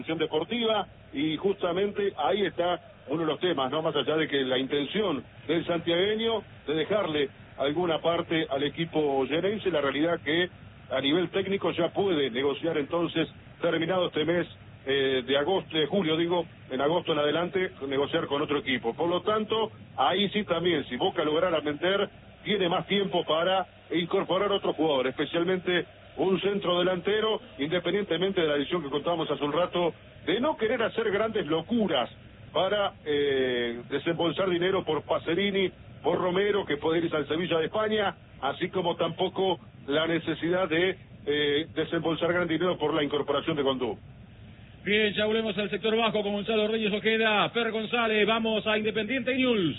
deportiva, y justamente ahí está uno de los temas, ¿no? Más allá de que la intención del santiagueño de dejarle alguna parte al equipo llerense, la realidad que a nivel técnico ya puede negociar entonces, terminado este mes de agosto, de julio digo, en agosto en adelante, negociar con otro equipo. Por lo tanto, ahí sí también, si Boca lograra meter, tiene más tiempo para incorporar otro jugador, especialmente un centro delantero, independientemente de la decisión que contábamos hace un rato, de no querer hacer grandes locuras para desembolsar dinero por Pacerini, por Romero, que puede irse al Sevilla de España, así como tampoco la necesidad de desembolsar gran dinero por la incorporación de Gondú. Bien, ya volvemos al sector bajo con Gonzalo Reyes Ojeda, Per González, vamos a Independiente News.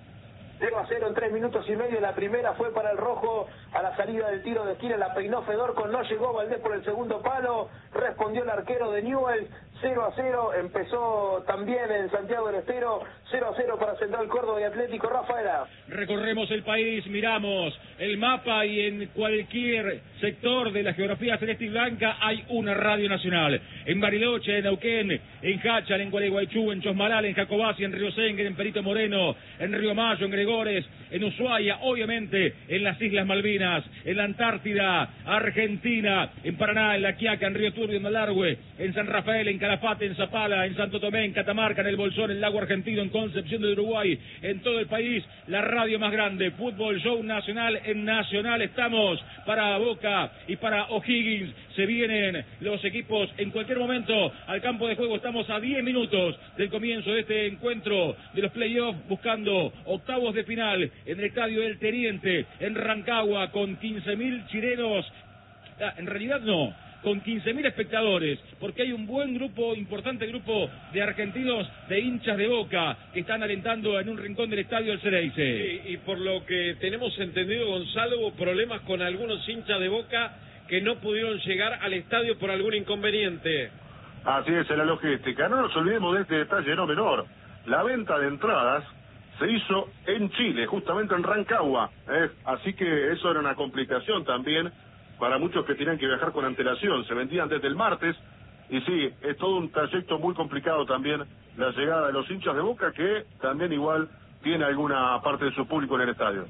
0-0 en 3 minutos y medio, la primera fue para el rojo, a la salida del tiro de esquina la peinó Fedorco, no llegó Valdés por el segundo palo, respondió el arquero de Newell's, 0-0, empezó también en Santiago del Estero, 0-0 para Central Córdoba y Atlético. Rafaela. Recorremos el país, miramos el mapa y en cualquier sector de la geografía celeste y blanca hay una radio nacional. En Bariloche, en Neuquén, en Jáchal, en Gualeguaychú, en Chosmalal, en Jacobasi, en Río Sengue, en Perito Moreno, en Río Mayo, en Gregores, en Ushuaia, obviamente en las Islas Malvinas, en la Antártida, Argentina, en Paraná, en La Quiaca, en Río Turbio, en Malargüe, en San Rafael, en Calafate, en Zapala, en Santo Tomé, en Catamarca, en El Bolsón, en el Lago Argentino, en Concepción de Uruguay, en todo el país, la radio más grande, Fútbol Show Nacional. En Nacional estamos para Boca y para O'Higgins. Se vienen los equipos en cualquier momento al campo de juego. Estamos a 10 minutos del comienzo de este encuentro de los playoffs, buscando octavos de final en el estadio del Teniente, en Rancagua, con 15.000 chilenos. En realidad no, con 15.000 espectadores, porque hay un buen grupo, importante grupo de argentinos, de hinchas de Boca, que están alentando en un rincón del estadio el Xereyce. Sí, y por lo que tenemos entendido, Gonzalo, hubo problemas con algunos hinchas de Boca que no pudieron llegar al estadio por algún inconveniente. Así es, en la logística. No nos olvidemos de este detalle no menor. La venta de entradas se hizo en Chile, justamente en Rancagua, así que eso era una complicación también para muchos que tenían que viajar con antelación. Se vendían desde el martes, y sí, es todo un trayecto muy complicado también la llegada de los hinchas de Boca, que también igual tiene alguna parte de su público en el estadio.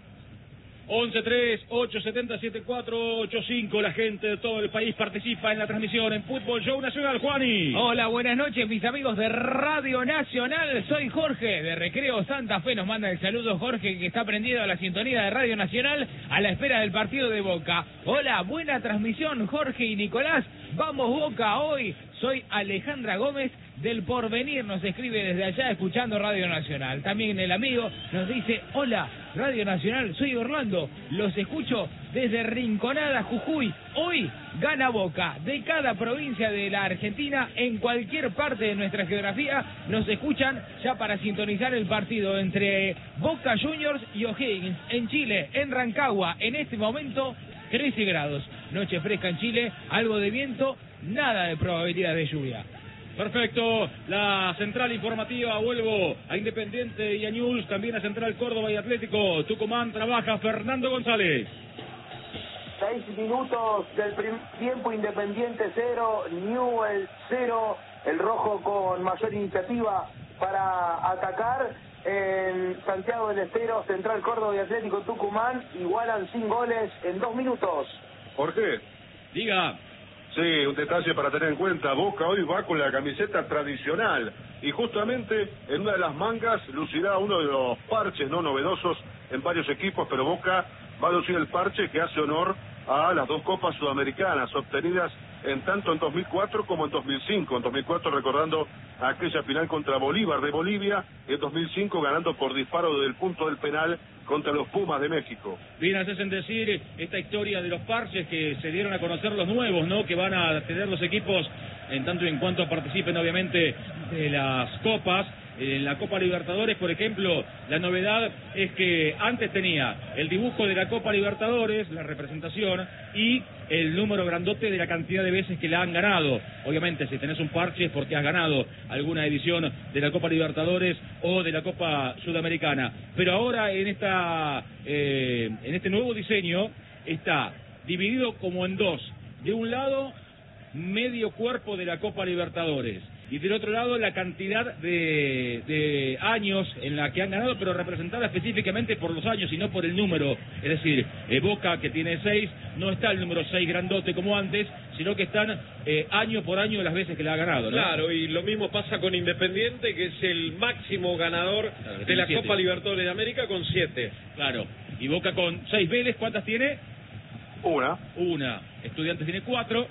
11-3-870-7485, la gente de todo el país participa en la transmisión en Fútbol Show Nacional. Juani. Hola, buenas noches mis amigos de Radio Nacional, soy Jorge de Recreo Santa Fe, nos manda el saludo Jorge, que está prendido a la sintonía de Radio Nacional a la espera del partido de Boca. Hola, buena transmisión Jorge y Nicolás, vamos Boca hoy. Soy Alejandra Gómez del Porvenir, nos escribe desde allá escuchando Radio Nacional. También el amigo nos dice, hola, Radio Nacional, soy Orlando, los escucho desde Rinconada, Jujuy. Hoy gana Boca. De cada provincia de la Argentina, en cualquier parte de nuestra geografía, nos escuchan ya para sintonizar el partido entre Boca Juniors y O'Higgins. En Chile, en Rancagua, en este momento 13 grados. Noche fresca en Chile, algo de viento, nada de probabilidad de lluvia. Perfecto, la central informativa, vuelvo a Independiente y a News, también a Central Córdoba y Atlético Tucumán, trabaja Fernando González. 6 minutos del primer tiempo, Independiente 0, Newell's 0, el rojo con mayor iniciativa para atacar. En Santiago del Estero, Central Córdoba y Atlético Tucumán igualan sin goles en 2 minutos. ¿Por qué? Diga. Sí, un detalle para tener en cuenta. Boca hoy va con la camiseta tradicional y justamente en una de las mangas lucirá uno de los parches no novedosos en varios equipos, pero Boca va a lucir el parche que hace honor a las dos copas sudamericanas obtenidas en tanto en 2004 como en 2005. En 2004 recordando aquella final contra Bolívar de Bolivia, y en 2005 ganando por disparo del punto del penal contra los Pumas de México. Bien, haces en decir esta historia de los parches que se dieron a conocer los nuevos, ¿no? Que van a tener los equipos en tanto y en cuanto participen obviamente de las copas. En la Copa Libertadores, por ejemplo, la novedad es que antes tenía el dibujo de la Copa Libertadores, la representación, y el número grandote de la cantidad de veces que la han ganado. Obviamente, si tenés un parche es porque has ganado alguna edición de la Copa Libertadores o de la Copa Sudamericana. Pero ahora en este nuevo diseño está dividido como en dos. De un lado, medio cuerpo de la Copa Libertadores. y del otro lado la cantidad de años en la que han ganado, pero representada específicamente por los años y no por el número. Es decir, Boca, que tiene 6, no está el número 6 grandote como antes, sino que están año por año las veces que la ha ganado, ¿no? Claro, y lo mismo pasa con Independiente, que es el máximo ganador de la 7. Copa Libertadores de América con 7. Claro, y Boca con 6. Vélez, ¿cuántas tiene? Una. Estudiantes tiene 4.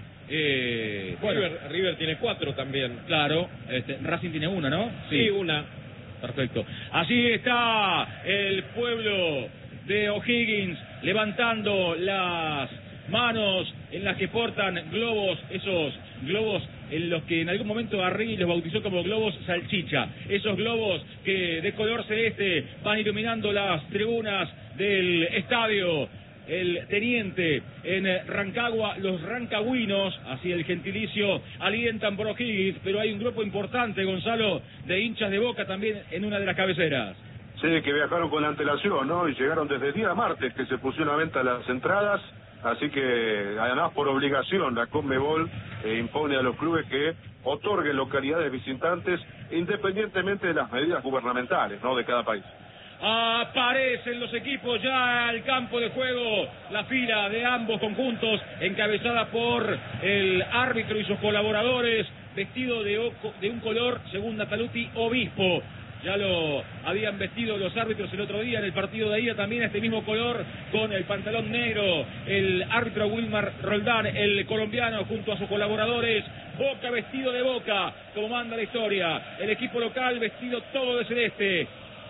Bueno, River tiene 4 también. claro, Racing tiene 1, ¿no? Sí, una. Perfecto. Así está el pueblo de O'Higgins levantando las manos en las que portan globos, esos globos en los que en algún momento Arregui los bautizó como globos salchicha. Esos globos que de color celeste van iluminando las tribunas del estadio. El teniente en Rancagua, los rancagüinos, así el gentilicio, alientan por O'Higgins, pero hay un grupo importante, Gonzalo, de hinchas de Boca también en una de las cabeceras. Sí, que viajaron con antelación, ¿no? Y llegaron desde el día martes que se pusieron a venta las entradas, así que además por obligación la Conmebol impone a los clubes que otorguen localidades visitantes independientemente de las medidas gubernamentales, ¿no? De cada país. Aparecen los equipos ya al campo de juego, la fila de ambos conjuntos encabezada por el árbitro y sus colaboradores, vestido de un color, según Nataluti, obispo. Ya lo habían vestido los árbitros el otro día en el partido de ida, también este mismo color, con el pantalón negro, el árbitro Wilmar Roldán, el colombiano, junto a sus colaboradores. Boca vestido de Boca, como manda la historia, el equipo local vestido todo de celeste.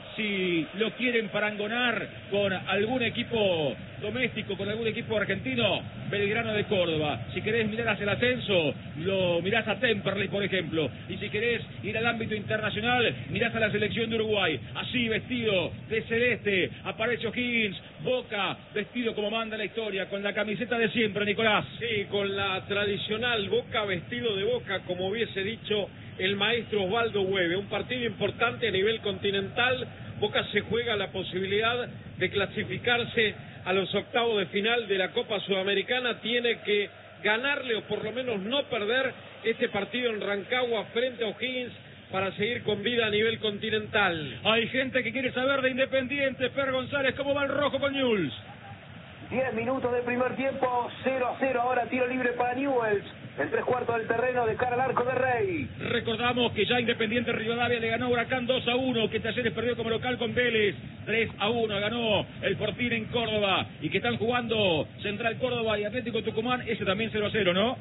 Si lo quieren parangonar con algún equipo doméstico, con algún equipo argentino, Belgrano de Córdoba. Si querés mirar hacia el ascenso, lo mirás a Temperley, por ejemplo. Y si querés ir al ámbito internacional, mirás a la selección de Uruguay. Así, vestido de celeste, aparece O'Higgins. Boca, vestido como manda la historia, con la camiseta de siempre, Nicolás. Sí, con la tradicional Boca, vestido de Boca, como hubiese dicho el maestro Osvaldo Hueve. Un partido importante a nivel continental. Boca se juega la posibilidad de clasificarse a los octavos de final de la Copa Sudamericana. Tiene que ganarle o por lo menos no perder este partido en Rancagua frente a O'Higgins para seguir con vida a nivel continental. Hay gente que quiere saber de Independiente. Per González, ¿cómo va el rojo con Newell's? 10 minutos del primer tiempo, 0-0, ahora tiro libre para Newell's. El 3/4 del terreno de cara al arco de Rey. Recordamos que ya Independiente Rivadavia le ganó a Huracán 2-1, que Talleres perdió como local con Vélez 3-1, ganó el Fortín en Córdoba, y que están jugando Central Córdoba y Atlético Tucumán, ese también 0-0, ¿no?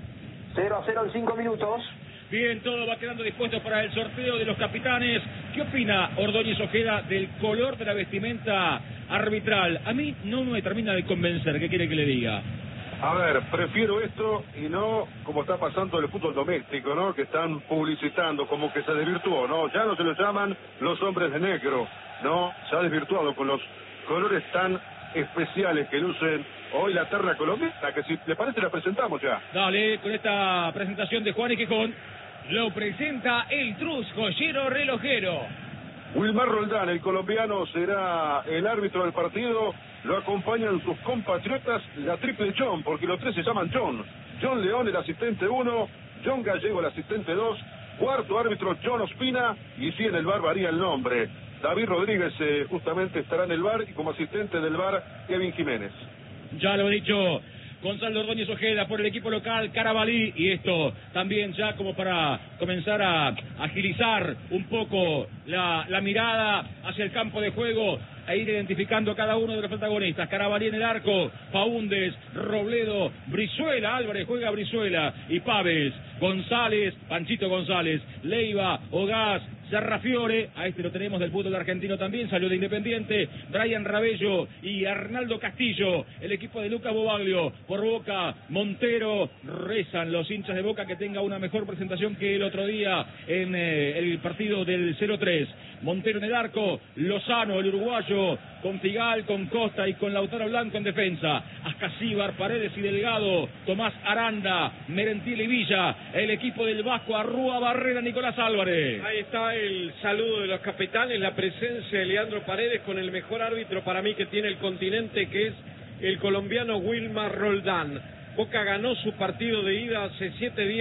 0-0 en 5 minutos. Bien, todo va quedando dispuesto para el sorteo de los capitanes. ¿Qué opina Ordóñez Ojeda del color de la vestimenta arbitral? A mí no me termina de convencer, ¿qué quiere que le diga? A ver, prefiero esto y no como está pasando en el fútbol doméstico, ¿no? Que están publicitando como que se desvirtuó, ¿no? Ya no se lo llaman los hombres de negro, ¿no? Se ha desvirtuado con los colores tan especiales que lucen hoy la terna colombiana, que si le parece la presentamos ya. Dale, con esta presentación de Juan y Quijón. Lo presenta el Trus Joyero Relojero. Wilmar Roldán, el colombiano, será el árbitro del partido. Lo acompañan sus compatriotas, la triple John, porque los tres se llaman John. John León, el asistente 1, John Gallego, el asistente 2, cuarto árbitro John Ospina, y sí, en el bar varía el nombre. David Rodríguez justamente estará en el bar, y como asistente del bar, Kevin Jiménez. Ya lo he dicho Gonzalo Ordóñez Ojeda por el equipo local Carabalí, y esto también ya como para comenzar a agilizar un poco la mirada hacia el campo de juego e ir identificando a cada uno de los protagonistas. Carabalí en el arco, Faúndez, Robledo, Brizuela, Álvarez juega Brizuela, y Paves, González, Panchito González, Leiva, Ogaz, Serrafiore, a este lo tenemos del fútbol argentino también, salió de Independiente, Brian Rabello y Arnaldo Castillo, el equipo de Lucas Bobaglio. Por Boca, Montero, rezan los hinchas de Boca que tenga una mejor presentación que el otro día en el partido del 0-3. Montero en el arco, Lozano, el uruguayo, con Figal, con Costa y con Lautaro Blanco en defensa. Ascasíbar, Paredes y Delgado, Tomás Aranda, Merentiel y Villa, el equipo del Vasco, Arrúa, Barrera, Nicolás Álvarez. Ahí está el saludo de los capitanes, la presencia de Leandro Paredes con el mejor árbitro para mí que tiene el continente, que es el colombiano Wilmar Roldán. Boca ganó su partido de ida hace 7 días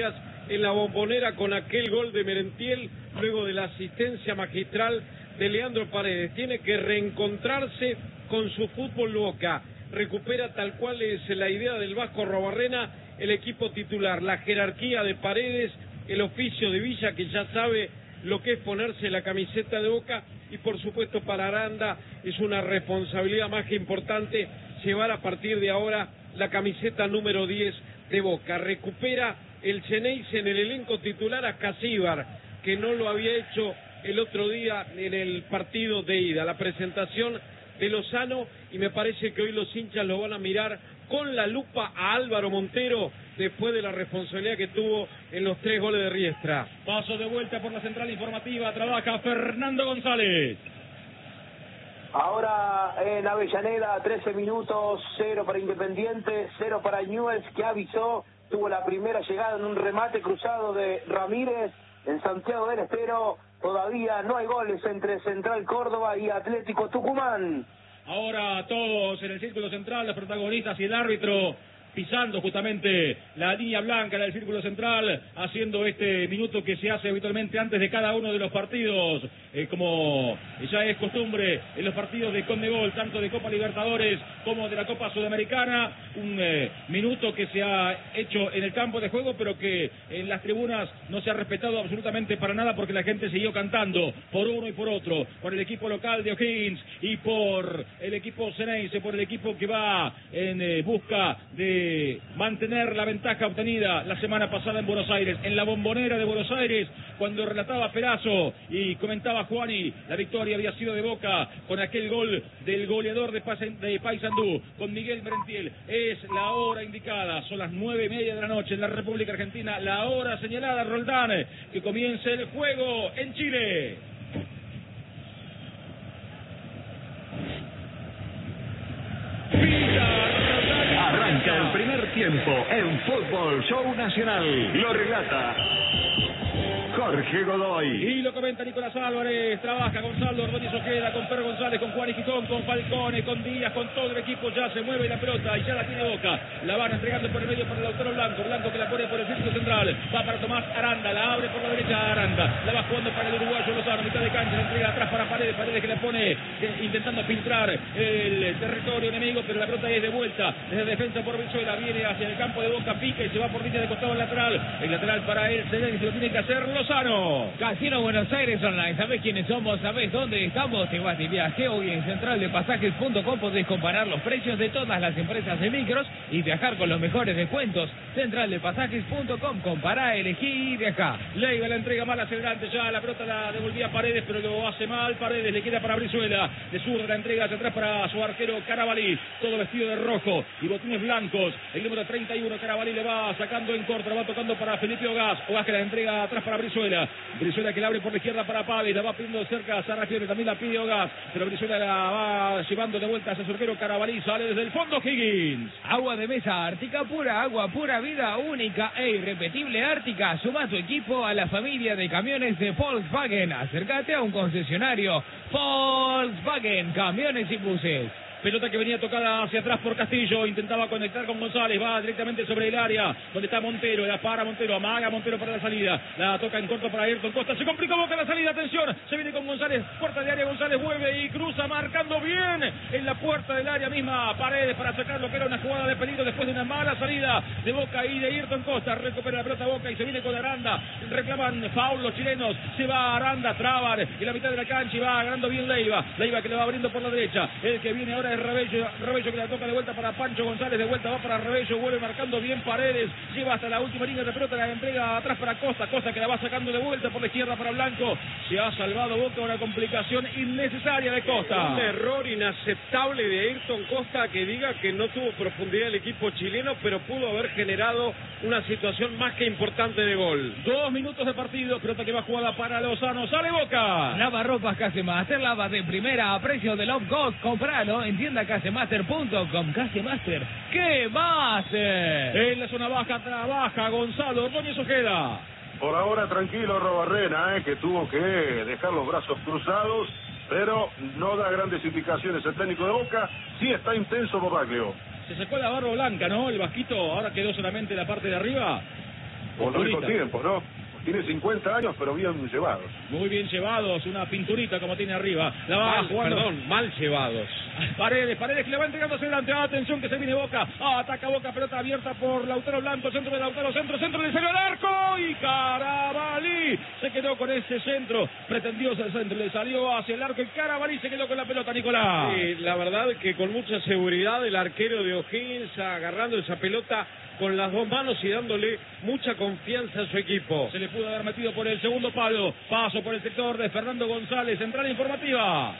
en la Bombonera con aquel gol de Merentiel, luego de la asistencia magistral de Leandro Paredes. Tiene que reencontrarse con su fútbol Boca. Recupera tal cual es la idea del Vasco Arruabarrena, el equipo titular, la jerarquía de Paredes, el oficio de Villa, que ya sabe lo que es ponerse la camiseta de Boca, y por supuesto para Aranda es una responsabilidad más que importante llevar a partir de ahora la camiseta número 10 de Boca. Recupera el Xeneize en el elenco titular a Casíbar, que no lo había hecho el otro día en el partido de ida, la presentación de Lozano, y me parece que hoy los hinchas lo van a mirar con la lupa a Álvaro Montero después de la responsabilidad que tuvo en los 3 goles de Riestra. Paso de vuelta por la central informativa, trabaja Fernando González. Ahora en Avellaneda, 13 minutos, 0 para Independiente, 0 para Newell's, que avisó, tuvo la primera llegada en un remate cruzado de Ramírez en Santiago del Estero. Todavía no hay goles entre Central Córdoba y Atlético Tucumán. Ahora todos en el círculo central, los protagonistas y el árbitro pisando justamente la línea blanca del círculo central, haciendo este minuto que se hace habitualmente antes de cada uno de los partidos, como ya es costumbre en los partidos de Conmebol, tanto de Copa Libertadores como de la Copa Sudamericana. Un minuto que se ha hecho en el campo de juego, pero que en las tribunas no se ha respetado absolutamente para nada, porque la gente siguió cantando por uno y por otro, por el equipo local de O'Higgins y por el equipo Xeneize, por el equipo que va en busca de mantener la ventaja obtenida la semana pasada en Buenos Aires, en la Bombonera de Buenos Aires, cuando relataba Perazo y comentaba Juani, la victoria había sido de Boca con aquel gol del goleador de Paysandú, con Miguel Merentiel. Es la hora indicada, son las 9:30 de la noche en la República Argentina, la hora señalada, Roldán, que comience el juego en Chile. Arranca el primer tiempo en Fútbol Show Nacional. Lo relata Jorge Godoy. Y lo comenta Nicolás Álvarez. Trabaja Gonzalo Ordóñez Ojeda, con Pedro González, con Juan y Quijón, con Falcone, con Díaz, con todo el equipo. Ya se mueve la pelota y ya la tiene Boca. La van entregando por el medio para Lautaro Blanco. Blanco que la pone por el círculo central. Va para Tomás Aranda. La abre por la derecha Aranda. La va jugando para el uruguayo Lozano. Mitad de cancha. La entrega atrás para Paredes. Paredes que la pone intentando filtrar el territorio enemigo, pero la pelota es de vuelta. Desde defensa por Brizuela. Viene hacia el campo de Boca. Pica y se va por línea de costado al lateral. El lateral para él. Se lo tiene que hacer Lozano. Casino Buenos Aires Online, ¿sabés quiénes somos? ¿Sabés dónde estamos? Te vas de viaje. Hoy en centraldepasajes.com podés comparar los precios de todas las empresas de micros y viajar con los mejores descuentos. Centraldepasajes.com, compará, elegí y viajá. Leiva la entrega mal hacia adelante, ya la pelota la devolvía Paredes, pero lo hace mal. Paredes le queda para Brizuela. De zurda la entrega hacia atrás para su arquero Carabalí, todo vestido de rojo y botines blancos. El número 31, Carabalí, le va sacando en corto, va tocando para Felipe Ogaz. Ogaz que la entrega atrás para Brizuela. Brizuela que la abre por la izquierda para Pávez, la va pidiendo cerca a Sarrafiore, también la pide Ogaz, pero Brizuela la va llevando de vuelta hacia su arquero Carabalí, sale desde el fondo Higgins. Agua de mesa Ártica pura, agua pura vida única e irrepetible Ártica. Suma tu equipo a la familia de camiones de Volkswagen. Acércate a un concesionario Volkswagen, camiones y buses. Pelota que venía tocada hacia atrás por Castillo, intentaba conectar con González, va directamente sobre el área, donde está Montero, la para Montero, amaga Montero para la salida, la toca en corto para Ayrton Costa, se complicó Boca la salida, atención, se viene con González, puerta de área, González vuelve y cruza marcando bien en la puerta del área misma, Paredes para sacar lo que era una jugada de peligro después de una mala salida de Boca y de Ayrton Costa, recupera la pelota Boca y se viene con Aranda, reclaman foul los chilenos, se va Aranda, traban en la mitad de la cancha y va ganando bien Leiva que le va abriendo por la derecha, el que viene ahora es Rebello que la toca de vuelta para Pancho González, de vuelta va para Rebello, vuelve marcando bien Paredes, lleva hasta la última línea de pelota, la entrega atrás para Costa que la va sacando de vuelta por la izquierda para Blanco, se ha salvado Boca, una complicación innecesaria de Costa. Un error inaceptable de Ayrton Costa, que diga que no tuvo profundidad el equipo chileno, pero pudo haber generado una situación más que importante de gol. 2 minutos de partido, pelota que va jugada para Lozano, sale Boca. Lava ropas Casemaster, lava de primera a precio de Love Cost, compralo en tienda Casemaster.com. Casemaster, ¿qué más? En la zona baja trabaja Gonzalo Ordóñez Ojeda. Por ahora tranquilo Arruabarrena, que tuvo que dejar los brazos cruzados, pero no da grandes indicaciones el técnico de Boca. Sí está intenso Borraglio. Se sacó la barba blanca, ¿no? El vasquito, ahora quedó solamente la parte de arriba. Por los Pinturita. tiempos, ¿no? Tiene 50 años, pero bien llevados. Muy bien llevados, una pinturita como tiene arriba. La va jugando. Mal llevados. Paredes que le va entregando hacia adelante. Atención que se viene Boca. Ataca Boca, pelota abierta por Lautaro Blanco. Centro de Lautaro, centro de salió al arco. Y Carabalí se quedó con ese centro. Pretendió ese centro, le salió hacia el arco. Y Carabalí se quedó con la pelota, Nicolás. Sí, la verdad que con mucha seguridad el arquero de O'Higgins agarrando esa pelota con las dos manos y dándole mucha confianza a su equipo. Se le pudo haber metido por el segundo palo. Paso por el sector de Fernando González. Central informativa.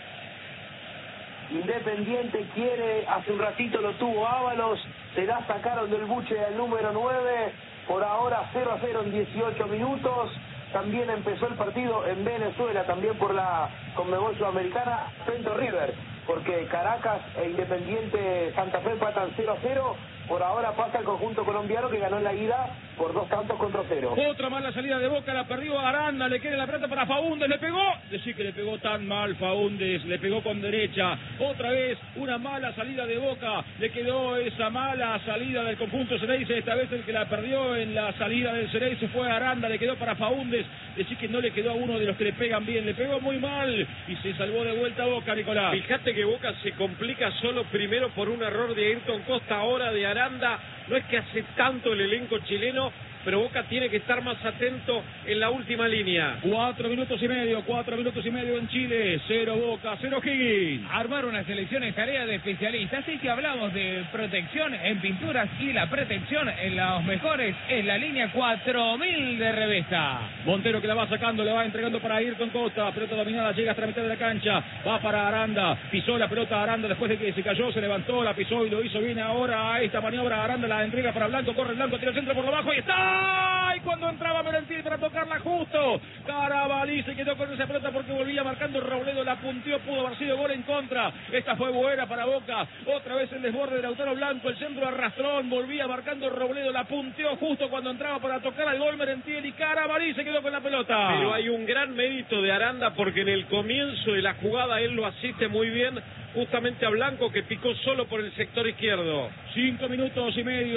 Independiente quiere, hace un ratito lo tuvo Ábalos, se la sacaron del buche del número 9, por ahora 0-0 en 18 minutos. También empezó el partido en Venezuela, también por la Conmebol Sudamericana, Centro River, porque Caracas e Independiente Santa Fe empatan 0-0. Por ahora pasa el conjunto colombiano que ganó en la ida por 2-0. Otra mala salida de Boca, la perdió Aranda, le queda la pelota para Faúndez, le pegó. Decir que le pegó tan mal Faúndez, le pegó con derecha. Otra vez una mala salida de Boca, le quedó esa mala salida del conjunto Xereyce. Esta vez el que la perdió en la salida del Xereyce fue Aranda, le quedó para Faúndez. Decir que no le quedó a uno de los que le pegan bien, le pegó muy mal y se salvó de vuelta Boca, Nicolás. Fíjate que Boca se complica solo primero por un error de Ayrton Costa, ahora de Aranda. No es que hace tanto el elenco chileno, pero Boca tiene que estar más atento en la última línea. 4 minutos y medio en Chile. 0 Boca, 0 Higgins. Armar una selección es tarea de especialistas. Y si hablamos de protección en pinturas y la protección en los mejores, es la línea 4000 de Revesta. Montero que la va sacando, le va entregando para Ayrton Costa. Pelota dominada, llega hasta la mitad de la cancha. Va para Aranda. Pisó la pelota Aranda después de que se cayó, se levantó, la pisó y lo hizo bien ahora. Esta maniobra Aranda la entrega para Blanco. Corre Blanco, tira el centro por abajo y está. ¡Ay! Cuando entraba Merentiel para tocarla justo. Carabalí se quedó con esa pelota porque volvía marcando Robledo. La punteó, pudo haber sido gol en contra. Esta fue buena para Boca. Otra vez el desborde de Lautaro Blanco. El centro arrastrón. Volvía marcando Robledo. La punteó justo cuando entraba para tocar al gol Merentiel. Y Carabalí se quedó con la pelota. Pero hay un gran mérito de Aranda porque en el comienzo de la jugada él lo asiste muy bien. Justamente a Blanco que picó solo por el sector izquierdo. 5 minutos y medio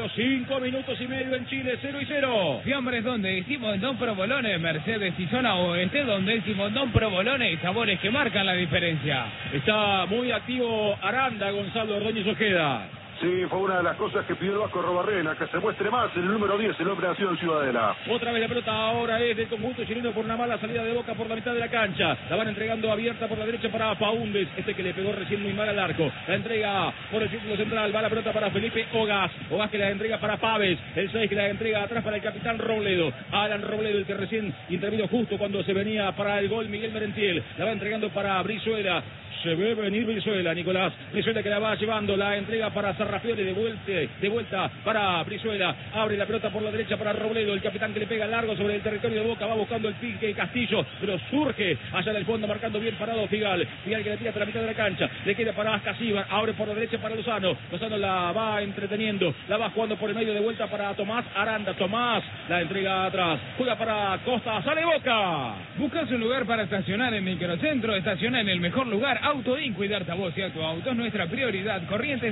en Chile, 0-0. Fiambres donde decimos Don Provolone, Mercedes y zona oeste donde decimos Don Provolone y sabores que marcan la diferencia. Está muy activo Aranda, Gonzalo Ordóñez Ojeda. Sí, fue una de las cosas que pidió el Vasco Robarrena, que se muestre más el número 10, el hombre nacido en Ciudadela. Otra vez la pelota ahora es del conjunto chileno por una mala salida de Boca por la mitad de la cancha. La van entregando abierta por la derecha para Faúndez, que le pegó recién muy mal al arco. La entrega por el círculo central, va la pelota para Felipe Ogaz. Ogaz que la entrega para Paves, el 6 que la entrega atrás para el capitán Robledo. Alan Robledo, el que recién intervino justo cuando se venía para el gol Miguel Merentiel. La va entregando para Brizuela. Se ve venir Brizuela, Nicolás. Brizuela que la va llevando, la entrega para Sarrafiore, de vuelta para Brizuela. Abre la pelota por la derecha para Robledo, el capitán que le pega largo sobre el territorio de Boca. Va buscando el pique Castillo, pero surge allá del fondo, marcando bien parado Figal. Figal que la tira hasta la mitad de la cancha. Le queda para Ascasíbar, abre por la derecha para Lozano. Lozano la va entreteniendo, la va jugando por el medio de vuelta para Tomás Aranda. Tomás la entrega atrás, juega para Costa, sale Boca. Buscas un lugar para estacionar en Microcentro, estaciona en el mejor lugar. Autoin, cuidarte a vos y a tu auto es nuestra prioridad. Corrientes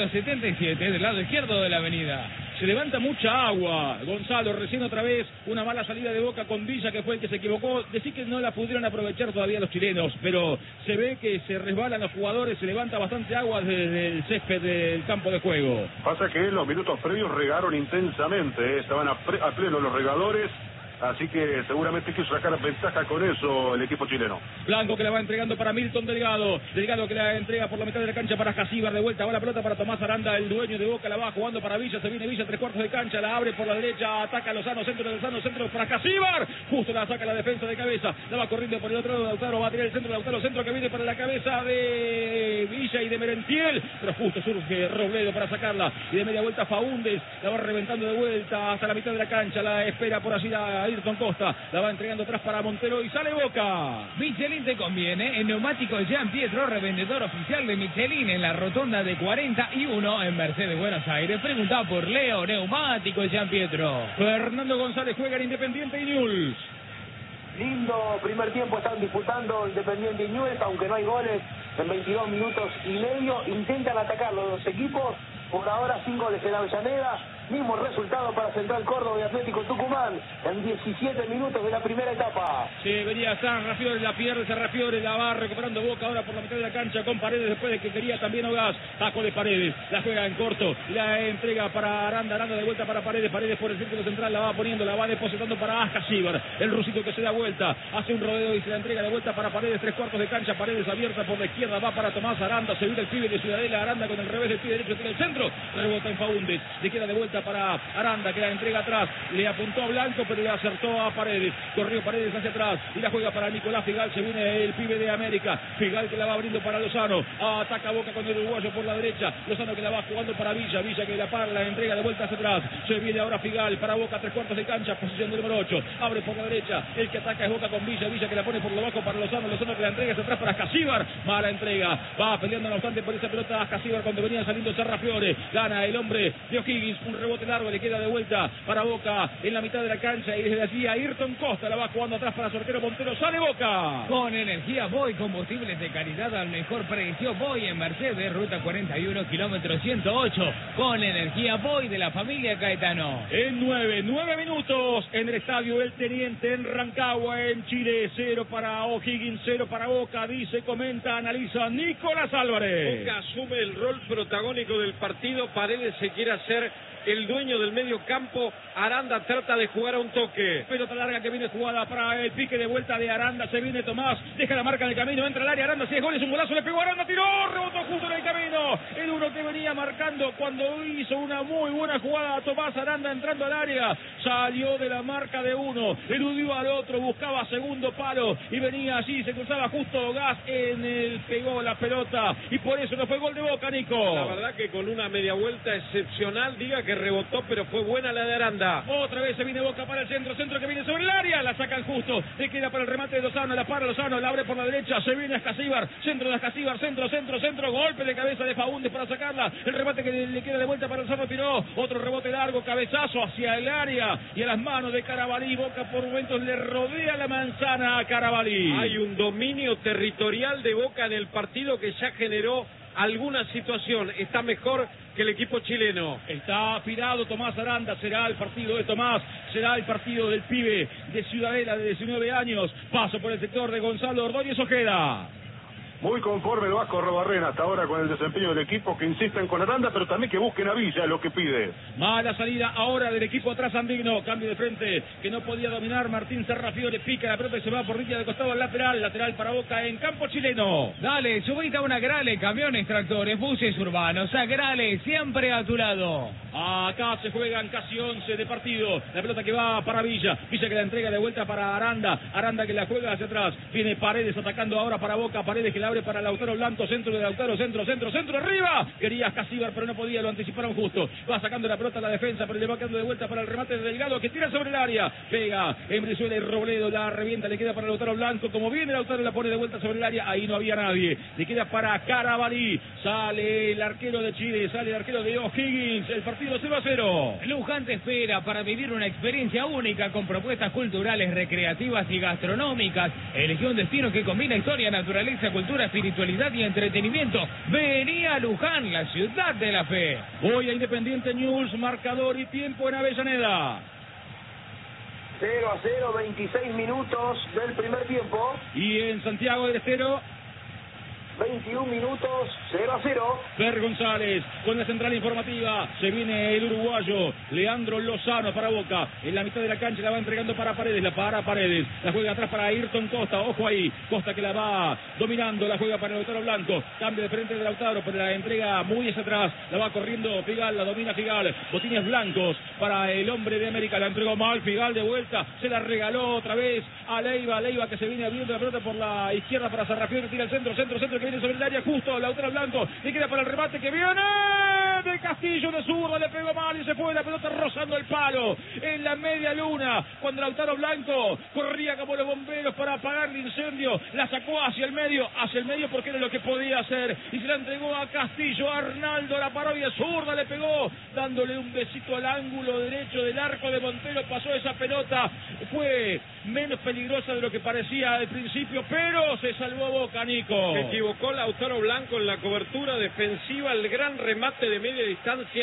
677 del lado izquierdo de la avenida. Se levanta mucha agua, Gonzalo, recién otra vez una mala salida de Boca con Villa, que fue el que se equivocó. Decir que no la pudieron aprovechar todavía los chilenos, pero se ve que se resbalan los jugadores, se levanta bastante agua desde el césped del campo de juego. Pasa que en los minutos previos regaron intensamente, estaban a pleno los regadores. Así que seguramente quiso sacar ventaja con eso el equipo chileno. Blanco que la va entregando para Milton Delgado. Delgado que la entrega por la mitad de la cancha para Casíbar. De vuelta va la pelota para Tomás Aranda, el dueño de Boca. La va jugando para Villa. Se viene Villa, 3/4 de cancha. La abre por la derecha. Ataca Lozano. Centro de Lozano. Centro para Casíbar. Justo la saca la defensa de cabeza. La va corriendo por el otro lado. Lautaro va a tirar el centro. Lautaro, centro que viene para la cabeza de Villa y de Merentiel. Pero justo surge Robledo para sacarla. Y de media vuelta Faúndez. La va reventando de vuelta hasta la mitad de la cancha. La espera por allí a Ayrton Costa. La va entregando atrás para Montero y sale Boca. Michelin te conviene. En Neumáticos Jean Pietro, revendedor oficial de Michelin en la rotonda de 41 en Mercedes, Buenos Aires. Pregunta por Leo, Neumáticos Jean Pietro. Fernando González juega en Independiente y Newell's. Lindo primer tiempo están disputando Independiente y Newell's, aunque no hay goles en 22 minutos y medio. Intentan atacar los dos equipos. Por ahora 5 goles en Avellaneda, Mismo resultado para Central Córdoba y Atlético Tucumán en 17 minutos de la primera etapa. Sí, venía Sarrafiore, la pierde Sarrafiore, la va recuperando Boca ahora por la mitad de la cancha con Paredes después de que quería también Ogás. Taco de Paredes, la juega en corto, la entrega para Aranda, Aranda de vuelta para Paredes, Paredes por el círculo central, la va poniendo, la va depositando para Ascasíbar, el rusito que se da vuelta, hace un rodeo y se la entrega de vuelta para Paredes, 3/4 de cancha, Paredes abierta por la izquierda, va para Tomás Aranda, se viene el pibe de Ciudadela, Aranda con el revés del pie derecho, tiene el centro, rebota en Faúndez, le queda de vuelta para Aranda, que la entrega atrás, le apuntó a Blanco, pero le acertó a Paredes, corrió Paredes hacia atrás, y la juega para Nicolás Figal, se viene el pibe de América, Figal que la va abriendo para Lozano, ataca Boca con el uruguayo por la derecha, Lozano que la va jugando para Villa, Villa que la para, la entrega de vuelta hacia atrás, se viene ahora Figal para Boca, 3/4 de cancha, posición número 8, abre por la derecha, el que ataca es Boca con Villa, Villa que la pone por lo bajo para Lozano, Lozano que la entrega hacia atrás para Ascasíbar, mala entrega, va peleando no obstante por esa pelota Ascasíbar cuando venía saliendo Sarrafiore, gana el hombre de O'Higgins, un rebote largo, le queda de vuelta para Boca en la mitad de la cancha y desde allí Ayrton Costa la va jugando atrás para Sortero Montero, sale Boca. Con energía Boy, combustibles de calidad al mejor precio. Boy en Mercedes, ruta 41, kilómetro 108. Con energía Boy de la familia Caetano. En 9 minutos en el estadio El Teniente en Rancagua, en Chile, 0 para O'Higgins, 0 para Boca, dice, comenta, analiza Nicolás Álvarez. Boca asume el rol protagónico del partido, Paredes se quiere hacer el dueño del medio campo, Aranda trata de jugar a un toque. Pelota larga que viene jugada para el pique de vuelta de Aranda, se viene Tomás, deja la marca en el camino, entra al área, Aranda, 6 goles, un golazo, le pegó Aranda, tiró, rebotó justo en el camino, el uno que venía marcando cuando hizo una muy buena jugada a Tomás Aranda entrando al área, salió de la marca de uno, eludió al otro, buscaba segundo palo y venía allí, se cruzaba justo Gas en el, pegó la pelota y por eso no fue gol de Boca, Nico. La verdad que con una media vuelta excepcional, diga que rebotó, pero fue buena la de Aranda. Otra vez se viene Boca para el centro, centro que viene sobre el área, la sacan justo, le queda para el remate de Lozano, la para Lozano, la abre por la derecha, se viene Ascasíbar, centro de Ascasíbar, centro, golpe de cabeza de Faúndez para sacarla, el remate que le queda de vuelta para Lozano, tiró, otro rebote largo, cabezazo hacia el área y a las manos de Carabalí, Boca por momentos le rodea la manzana a Carabalí. Hay un dominio territorial de Boca en el partido que ya generó alguna situación, está mejor que el equipo chileno. Está aspirado Tomás Aranda, será el partido de Tomás, será el partido del pibe de Ciudadela de 19 años, paso por el sector de Gonzalo Ordóñez Ojeda. Muy conforme el Vasco Robarrena hasta ahora con el desempeño del equipo, que insisten con Aranda, pero también que busquen a Villa, lo que pide. Mala salida ahora del equipo trasandino, cambio de frente que no podía dominar Martín Sarrafiore, pica la pelota y se va por línea de costado al lateral para Boca en campo chileno. Dale, subite a una Grale, camiones, tractores, buses urbanos, a Grale, siempre a tu lado. Acá se juegan casi 11 de partido, la pelota que va para Villa, Villa que la entrega de vuelta para Aranda, Aranda que la juega hacia atrás, viene Paredes atacando ahora para Boca, Paredes que la abre para Lautaro Blanco, centro de Lautaro, centro, arriba, quería Ascasíbar pero no podía, lo anticiparon justo, va sacando la pelota a la defensa, pero le va quedando de vuelta para el remate de Delgado, que tira sobre el área, pega en Brizuela y Robledo, la revienta, le queda para Lautaro Blanco, como viene Lautaro la pone de vuelta sobre el área, ahí no había nadie, le queda para Carabalí, sale el arquero de Chile, sale el arquero de O'Higgins, el partido 0-0. Luján te espera para vivir una experiencia única con propuestas culturales, recreativas y gastronómicas. Elige un destino que combina historia, naturaleza, cultura, espiritualidad y entretenimiento. Vení a Luján, la ciudad de la fe. Hoy a Independiente News, marcador y tiempo en Avellaneda. 0-0, 26 minutos del primer tiempo. Y en Santiago del Estero, 21 minutos, 0-0. Per González con la central informativa, se viene el uruguayo Leandro Lozano para Boca, en la mitad de la cancha la va entregando para Paredes, la para Paredes, la juega atrás para Ayrton Costa, ojo ahí, Costa que la va dominando, la juega para Lautaro Blanco, cambio de frente de Lautaro, pero la entrega muy hacia atrás, la va corriendo Figal, la domina Figal, botines blancos para el hombre de América, la entregó mal Figal de vuelta, se la regaló otra vez a Leiva que se viene abriendo la pelota por la izquierda para Sarrafiore, tira el centro que viene sobre el área, justo Lautaro Blanco, le queda para el remate que viene de Castillo de zurda, le pegó mal y se fue la pelota rozando el palo en la media luna, cuando Lautaro Blanco corría como los bomberos para apagar el incendio, la sacó hacia el medio porque era lo que podía hacer y se la entregó a Castillo, Arnaldo la paró y de zurda le pegó, dándole un besito al ángulo derecho del arco de Montero, pasó esa pelota, fue menos peligrosa de lo que parecía al principio, pero se salvó Boca, Nico. Se equivocó Lautaro Blanco en la cobertura defensiva, el gran remate de media distancia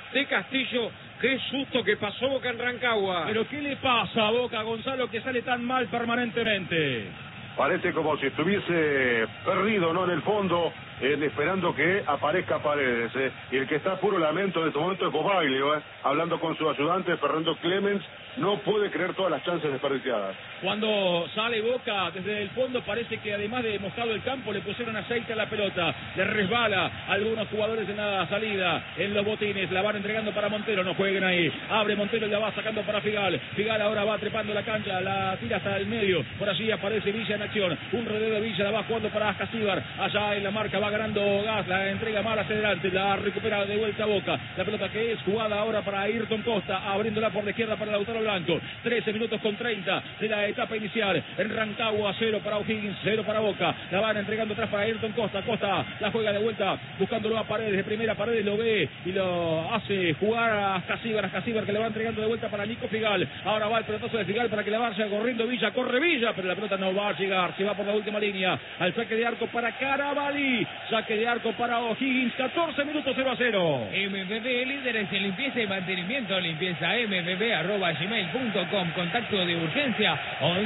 de Castillo. Qué susto que pasó Boca en Rancagua. Pero ¿qué le pasa a Boca, Gonzalo, que sale tan mal permanentemente? Parece como si estuviese perdido, ¿no? En el fondo, esperando que aparezca Paredes. Y el que está a puro lamento en este momento es Bobaglio, hablando con su ayudante, Fernando Clemens. No puede creer todas las chances desperdiciadas. Cuando sale Boca desde el fondo, parece que además de mojado el campo, le pusieron aceite a la pelota. Le resbala a algunos jugadores en la salida, en los botines. La van entregando para Montero, no jueguen ahí. Abre Montero y la va sacando para Figal. Figal ahora va trepando la cancha, la tira hasta el medio. Por allí aparece Villa en acción. Un rodeo de Villa, la va jugando para Ascasíbar. Allá en la marca va ganando Gas, la entrega mal hacia adelante, la recupera de vuelta a Boca. La pelota que es jugada ahora para Ayrton Costa, abriéndola por la izquierda para Lautaro Blanco. 13 minutos con 30 de la etapa inicial. En Rancagua, 0 para O'Higgins, 0 para Boca. La van entregando atrás para Ayrton Costa. Costa la juega de vuelta, buscándolo a Paredes. De primera, Paredes lo ve y lo hace jugar a Ascasíbar, que le va entregando de vuelta para Nico Figal. Ahora va el pelotazo de Figal para que la vaya corriendo Villa. Corre Villa, pero la pelota no va a llegar. Se va por la última línea. Al saque de arco para Carabalí. Saque de arco para O'Higgins. 14 minutos, 0-0. MBB, líderes en limpieza y mantenimiento. Limpieza mbb@gmail.com. Contacto de urgencia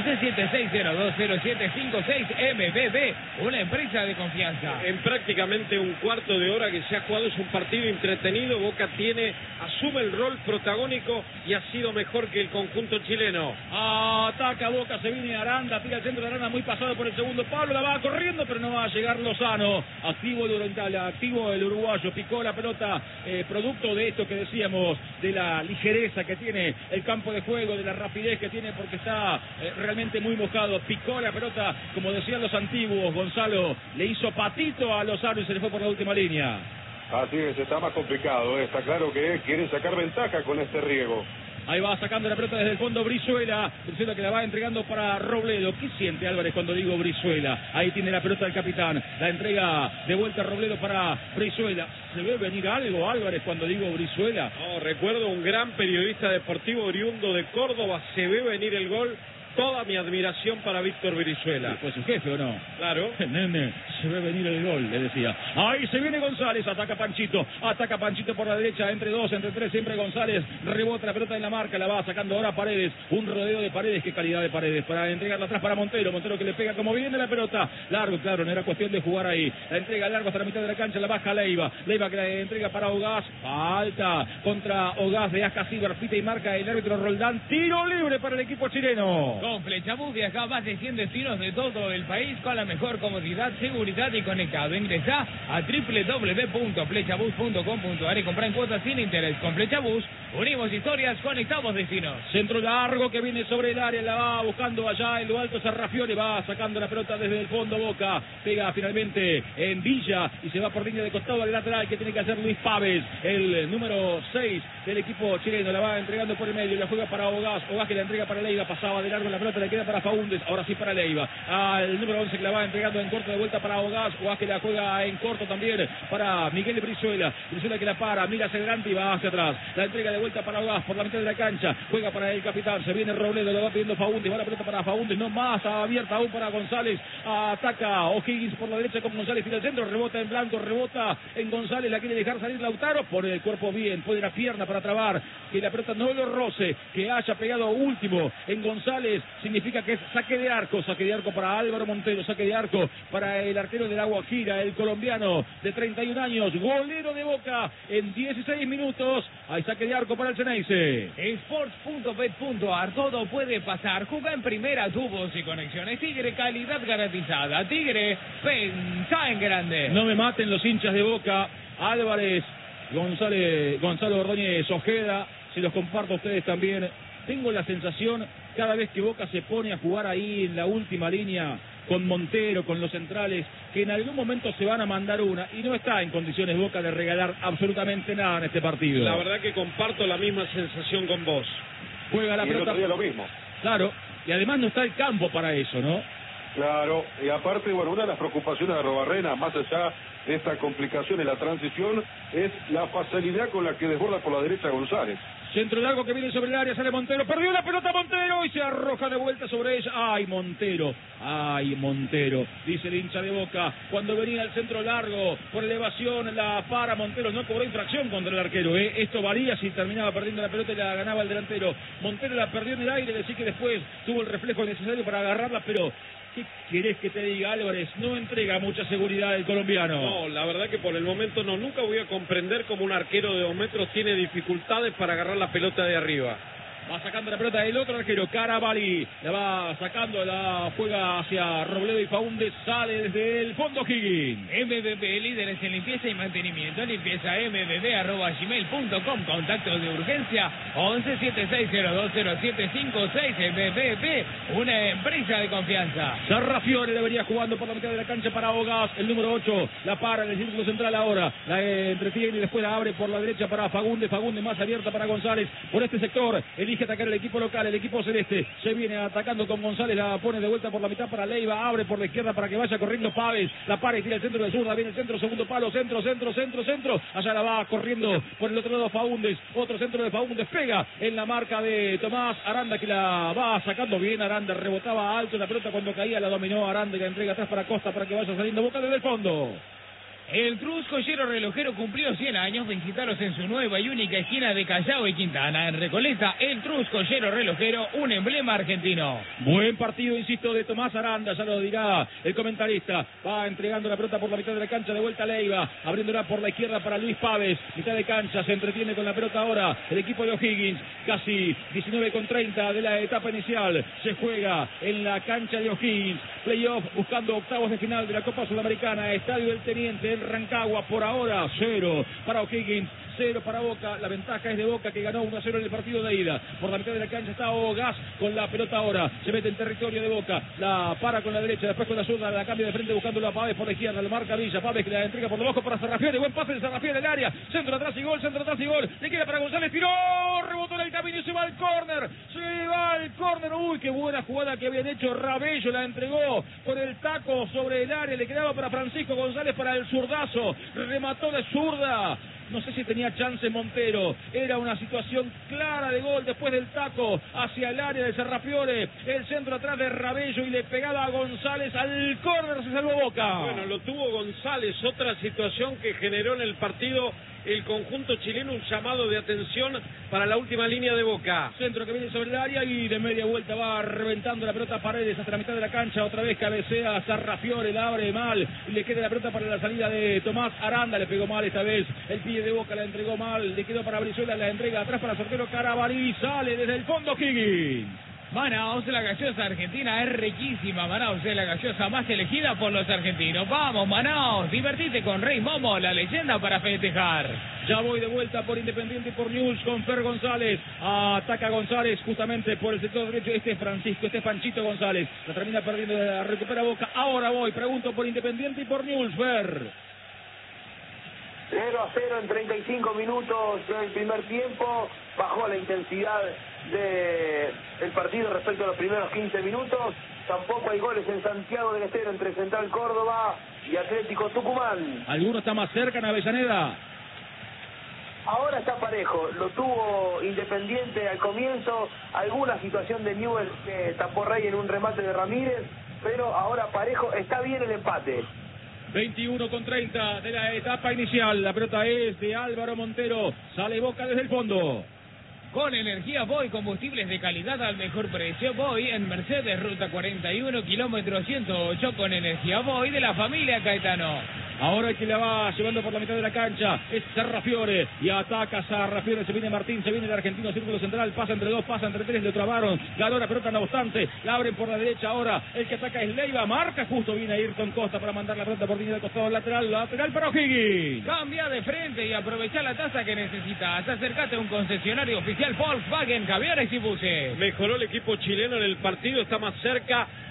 1176020756. MBB, una empresa de confianza. En prácticamente un cuarto de hora que se ha jugado, es un partido entretenido. Boca asume el rol protagónico y ha sido mejor que el conjunto chileno. Ataca Boca, se viene Aranda, tira el centro de Aranda, muy pasado por el segundo palo, la va corriendo, pero no va a llegar Lozano. Activo el oriental, activo el uruguayo, picó la pelota, producto de esto que decíamos, de la ligereza que tiene el campo de juego, de la rapidez que tiene, porque está realmente muy mojado. Picó la pelota, como decían los antiguos, Gonzalo, le hizo patito a Lozano y se le fue por la última línea. Así es, está más complicado, está claro que quieren sacar ventaja con este riego. Ahí va sacando la pelota desde el fondo Brizuela que la va entregando para Robledo. ¿Qué siente Álvarez cuando digo Brizuela? Ahí tiene la pelota del capitán, la entrega de vuelta Robledo para Brizuela. ¿Se ve venir algo, Álvarez, cuando digo Brizuela? No, recuerdo un gran periodista deportivo oriundo de Córdoba, se ve venir el gol. Toda mi admiración para Víctor Brizuela. ¿Fue su jefe o no? Claro. Nene, se ve venir el gol, le decía. Ahí se viene González, ataca Panchito por la derecha, entre dos, entre tres, siempre González. Rebota la pelota en la marca, la va sacando ahora Paredes. Un rodeo de Paredes, qué calidad de Paredes. Para entregarla atrás para Montero que le pega como viene la pelota. Largo, claro, no era cuestión de jugar ahí. La entrega largo hasta la mitad de la cancha, la baja Leiva que la entrega para Ogaz. Falta contra Ogaz de Ascasíbar, pita y marca el árbitro Roldán. Tiro libre para el equipo chileno. Con Flechabús viaja a más de 100 destinos de todo el país con la mejor comodidad, seguridad y conectado. Ingresa a www.flechabús.com.ar y compra en cuotas sin interés. Con Flechabús unimos historias, conectamos destinos. Centro largo que viene sobre el área, la va buscando allá en lo alto Sarrafiore, va sacando la pelota desde el fondo Boca, pega finalmente en Villa y se va por línea de costado al lateral que tiene que hacer Luis Pávez, el número 6 del equipo chileno. La va entregando por el medio, la juega para Ogaz que la entrega para Leiva, pasaba de largo la pelota, le queda para Faúndez, ahora sí para Leiva, al número 11 que la va entregando en corto de vuelta para Ogaz que la juega en corto también para Miguel Brizuela que la para, mira hacia adelante y va hacia atrás, la entrega de vuelta para Ogaz por la mitad de la cancha, juega para el capitán, se viene Robledo, lo va pidiendo Faúndez, va la pelota para Faúndez, no más, abierta aún para González, ataca O'Higgins por la derecha con González, tira el centro, rebota en blanco, rebota en González, la quiere dejar salir Lautaro, pone el cuerpo bien, pone la pierna para trabar, que la pelota no lo roce, que haya pegado último en González, significa que es saque de arco para Álvaro Montero, saque de arco para el arquero del Agua Gira, el colombiano de 31 años, golero de Boca en 16 minutos, hay saque de arco para el Ceneice. Sports.bet.ar, todo puede pasar, juega en primera, tubos y conexiones, Tigre, calidad garantizada, Tigre, pensá en grande. No me maten los hinchas de Boca, Álvarez, Gonzalo Ordóñez Ojeda, se los comparto a ustedes también. Tengo la sensación, cada vez que Boca se pone a jugar ahí en la última línea, con Montero, con los centrales, que en algún momento se van a mandar una, y no está en condiciones Boca de regalar absolutamente nada en este partido. La verdad que comparto la misma sensación con vos. Juega la pelota. El otro día lo mismo. Claro, y además no está el campo para eso, ¿no? Claro, y aparte, bueno, una de las preocupaciones de Arrobarrena, más allá de esta complicación en la transición, es la facilidad con la que desborda por la derecha González. Centro largo que viene sobre el área, sale Montero, perdió la pelota Montero y se arroja de vuelta sobre ella. ¡Ay, Montero! ¡Ay, Montero! Dice el hincha de Boca. Cuando venía el centro largo, por elevación, la para Montero. No cobró infracción contra el arquero, ¿eh? Esto varía si terminaba perdiendo la pelota y la ganaba el delantero. Montero la perdió en el aire, decir que después tuvo el reflejo necesario para agarrarla, pero... ¿qué querés que te diga, Álvarez? No entrega mucha seguridad el colombiano. No, la verdad que por el momento no. Nunca voy a comprender cómo un arquero de 2 metros tiene dificultades para agarrar la pelota de arriba. Va sacando la pelota el otro arquero, Carabalí. La va sacando, la juega hacia Robledo y Faúndez. Sale desde el fondo Higgins. MBB, líderes en limpieza y mantenimiento. Limpieza mbb@gmail.com. Contactos de urgencia 1176020756. MBB, una empresa de confianza. Sarrafiore debería jugando por la mitad de la cancha para Ogas. El número 8 la para en el círculo central ahora. La entretiene y después la abre por la derecha para Fagundes. Fagundes más abierta para González. Por este sector elige atacar el equipo local, el equipo celeste. Se viene atacando con González, la pone de vuelta por la mitad para Leiva, abre por la izquierda para que vaya corriendo Pávez, la para y tira el centro de zurda, viene el centro, segundo palo, centro, allá la va corriendo por el otro lado Faúndez, otro centro de Faúndez, pega en la marca de Tomás Aranda que la va sacando bien, Aranda rebotaba alto la pelota cuando caía, la dominó Aranda y la entrega atrás para Costa para que vaya saliendo Boca desde el fondo. El Cruz Joyero Relojero cumplió 100 años. Visitaros en su nueva y única esquina de Callao y Quintana. En Recoleta, el Cruz Joyero Relojero, un emblema argentino. Buen partido, insisto, de Tomás Aranda, ya lo dirá el comentarista. Va entregando la pelota por la mitad de la cancha, de vuelta a Leiva, abriéndola por la izquierda para Luis Pávez. Mitad de cancha, se entretiene con la pelota ahora el equipo de O'Higgins. Casi 19:30 de la etapa inicial. Se juega en la cancha de O'Higgins. Playoff buscando octavos de final de la Copa Sudamericana. Estadio del Teniente en Rancagua, por ahora 0 para O'Higgins, 0 para Boca. La ventaja es de Boca, que ganó 1-0 en el partido de ida. Por la mitad de la cancha está Ogas con la pelota ahora. Se mete en territorio de Boca. La para con la derecha, después con la zurda. La cambia de frente buscando a Pávez por la izquierda. La marca Villa. Pávez que la entrega por debajo para Sarrafiore. Buen pase de Sarrafiore en el área. Centro atrás y gol, centro atrás y gol. Le queda para González. Tiró, rebotó en el camino y se va al córner. Se va al córner. Uy, qué buena jugada que habían hecho. Rabello la entregó con el taco sobre el área. Le quedaba para Francisco González para el zurdazo. Remató de zurda. No sé si tenía chance Montero. Era una situación clara de gol después del taco hacia el área de Sarrafiore. El centro atrás de Rabello y le pegaba a González. Al córner se salvó Boca. Bueno, lo tuvo González. Otra situación que generó en el partido el conjunto chileno, un llamado de atención para la última línea de Boca. Centro que viene sobre el área y de media vuelta va reventando la pelota a Paredes hasta la mitad de la cancha. Otra vez cabecea Sarrafiore, la abre mal y le queda la pelota para la salida de Tomás Aranda. Le pegó mal esta vez el pie de Boca, la entregó mal, le quedó para Brizuela, la entrega atrás para Sortero Carabalí. Sale desde el fondo Higgins. Manaos, la gaseosa argentina es riquísima. Manaos es la gaseosa más elegida por los argentinos. Vamos, Manaos, divertite con Rey Momo, la leyenda para festejar. Ya voy de vuelta por Independiente y por News con Fer González. Ataca González justamente por el sector derecho. Este es Francisco, este es Panchito González. La termina perdiendo, la recupera Boca. Ahora voy, pregunto por Independiente y por News, Fer. 0-0 en 35 minutos del primer tiempo. Bajó la intensidad del partido respecto a los primeros 15 minutos. Tampoco hay goles en Santiago del Estero entre Central Córdoba y Atlético Tucumán. ¿Alguno está más cerca en Avellaneda? Ahora está parejo, lo tuvo Independiente al comienzo, alguna situación de Newell que tapó Rey en un remate de Ramírez, pero ahora parejo, está bien el empate. 21:30 de la etapa inicial. La pelota es de Álvaro Montero. Sale Boca desde el fondo. Con energía Boy, combustibles de calidad al mejor precio. Boy en Mercedes, ruta 41, kilómetro 108, con energía Boy de la familia Caetano. Ahora el que la va llevando por la mitad de la cancha es Sarrafiore y ataca Sarrafiore, se viene Martín, se viene el argentino, círculo central, pasa entre dos, pasa entre tres, le trabaron, ganó la pelota no obstante, la abren por la derecha ahora, el que ataca es Leiva, marca justo, viene Ayrton Costa para mandar la pelota por línea de costado lateral para O'Higgins. Cambia de frente y aprovecha la tasa que necesitas, acércate a un concesionario oficial Volkswagen, camiones y buses. Mejoró el equipo chileno en el partido, está más cerca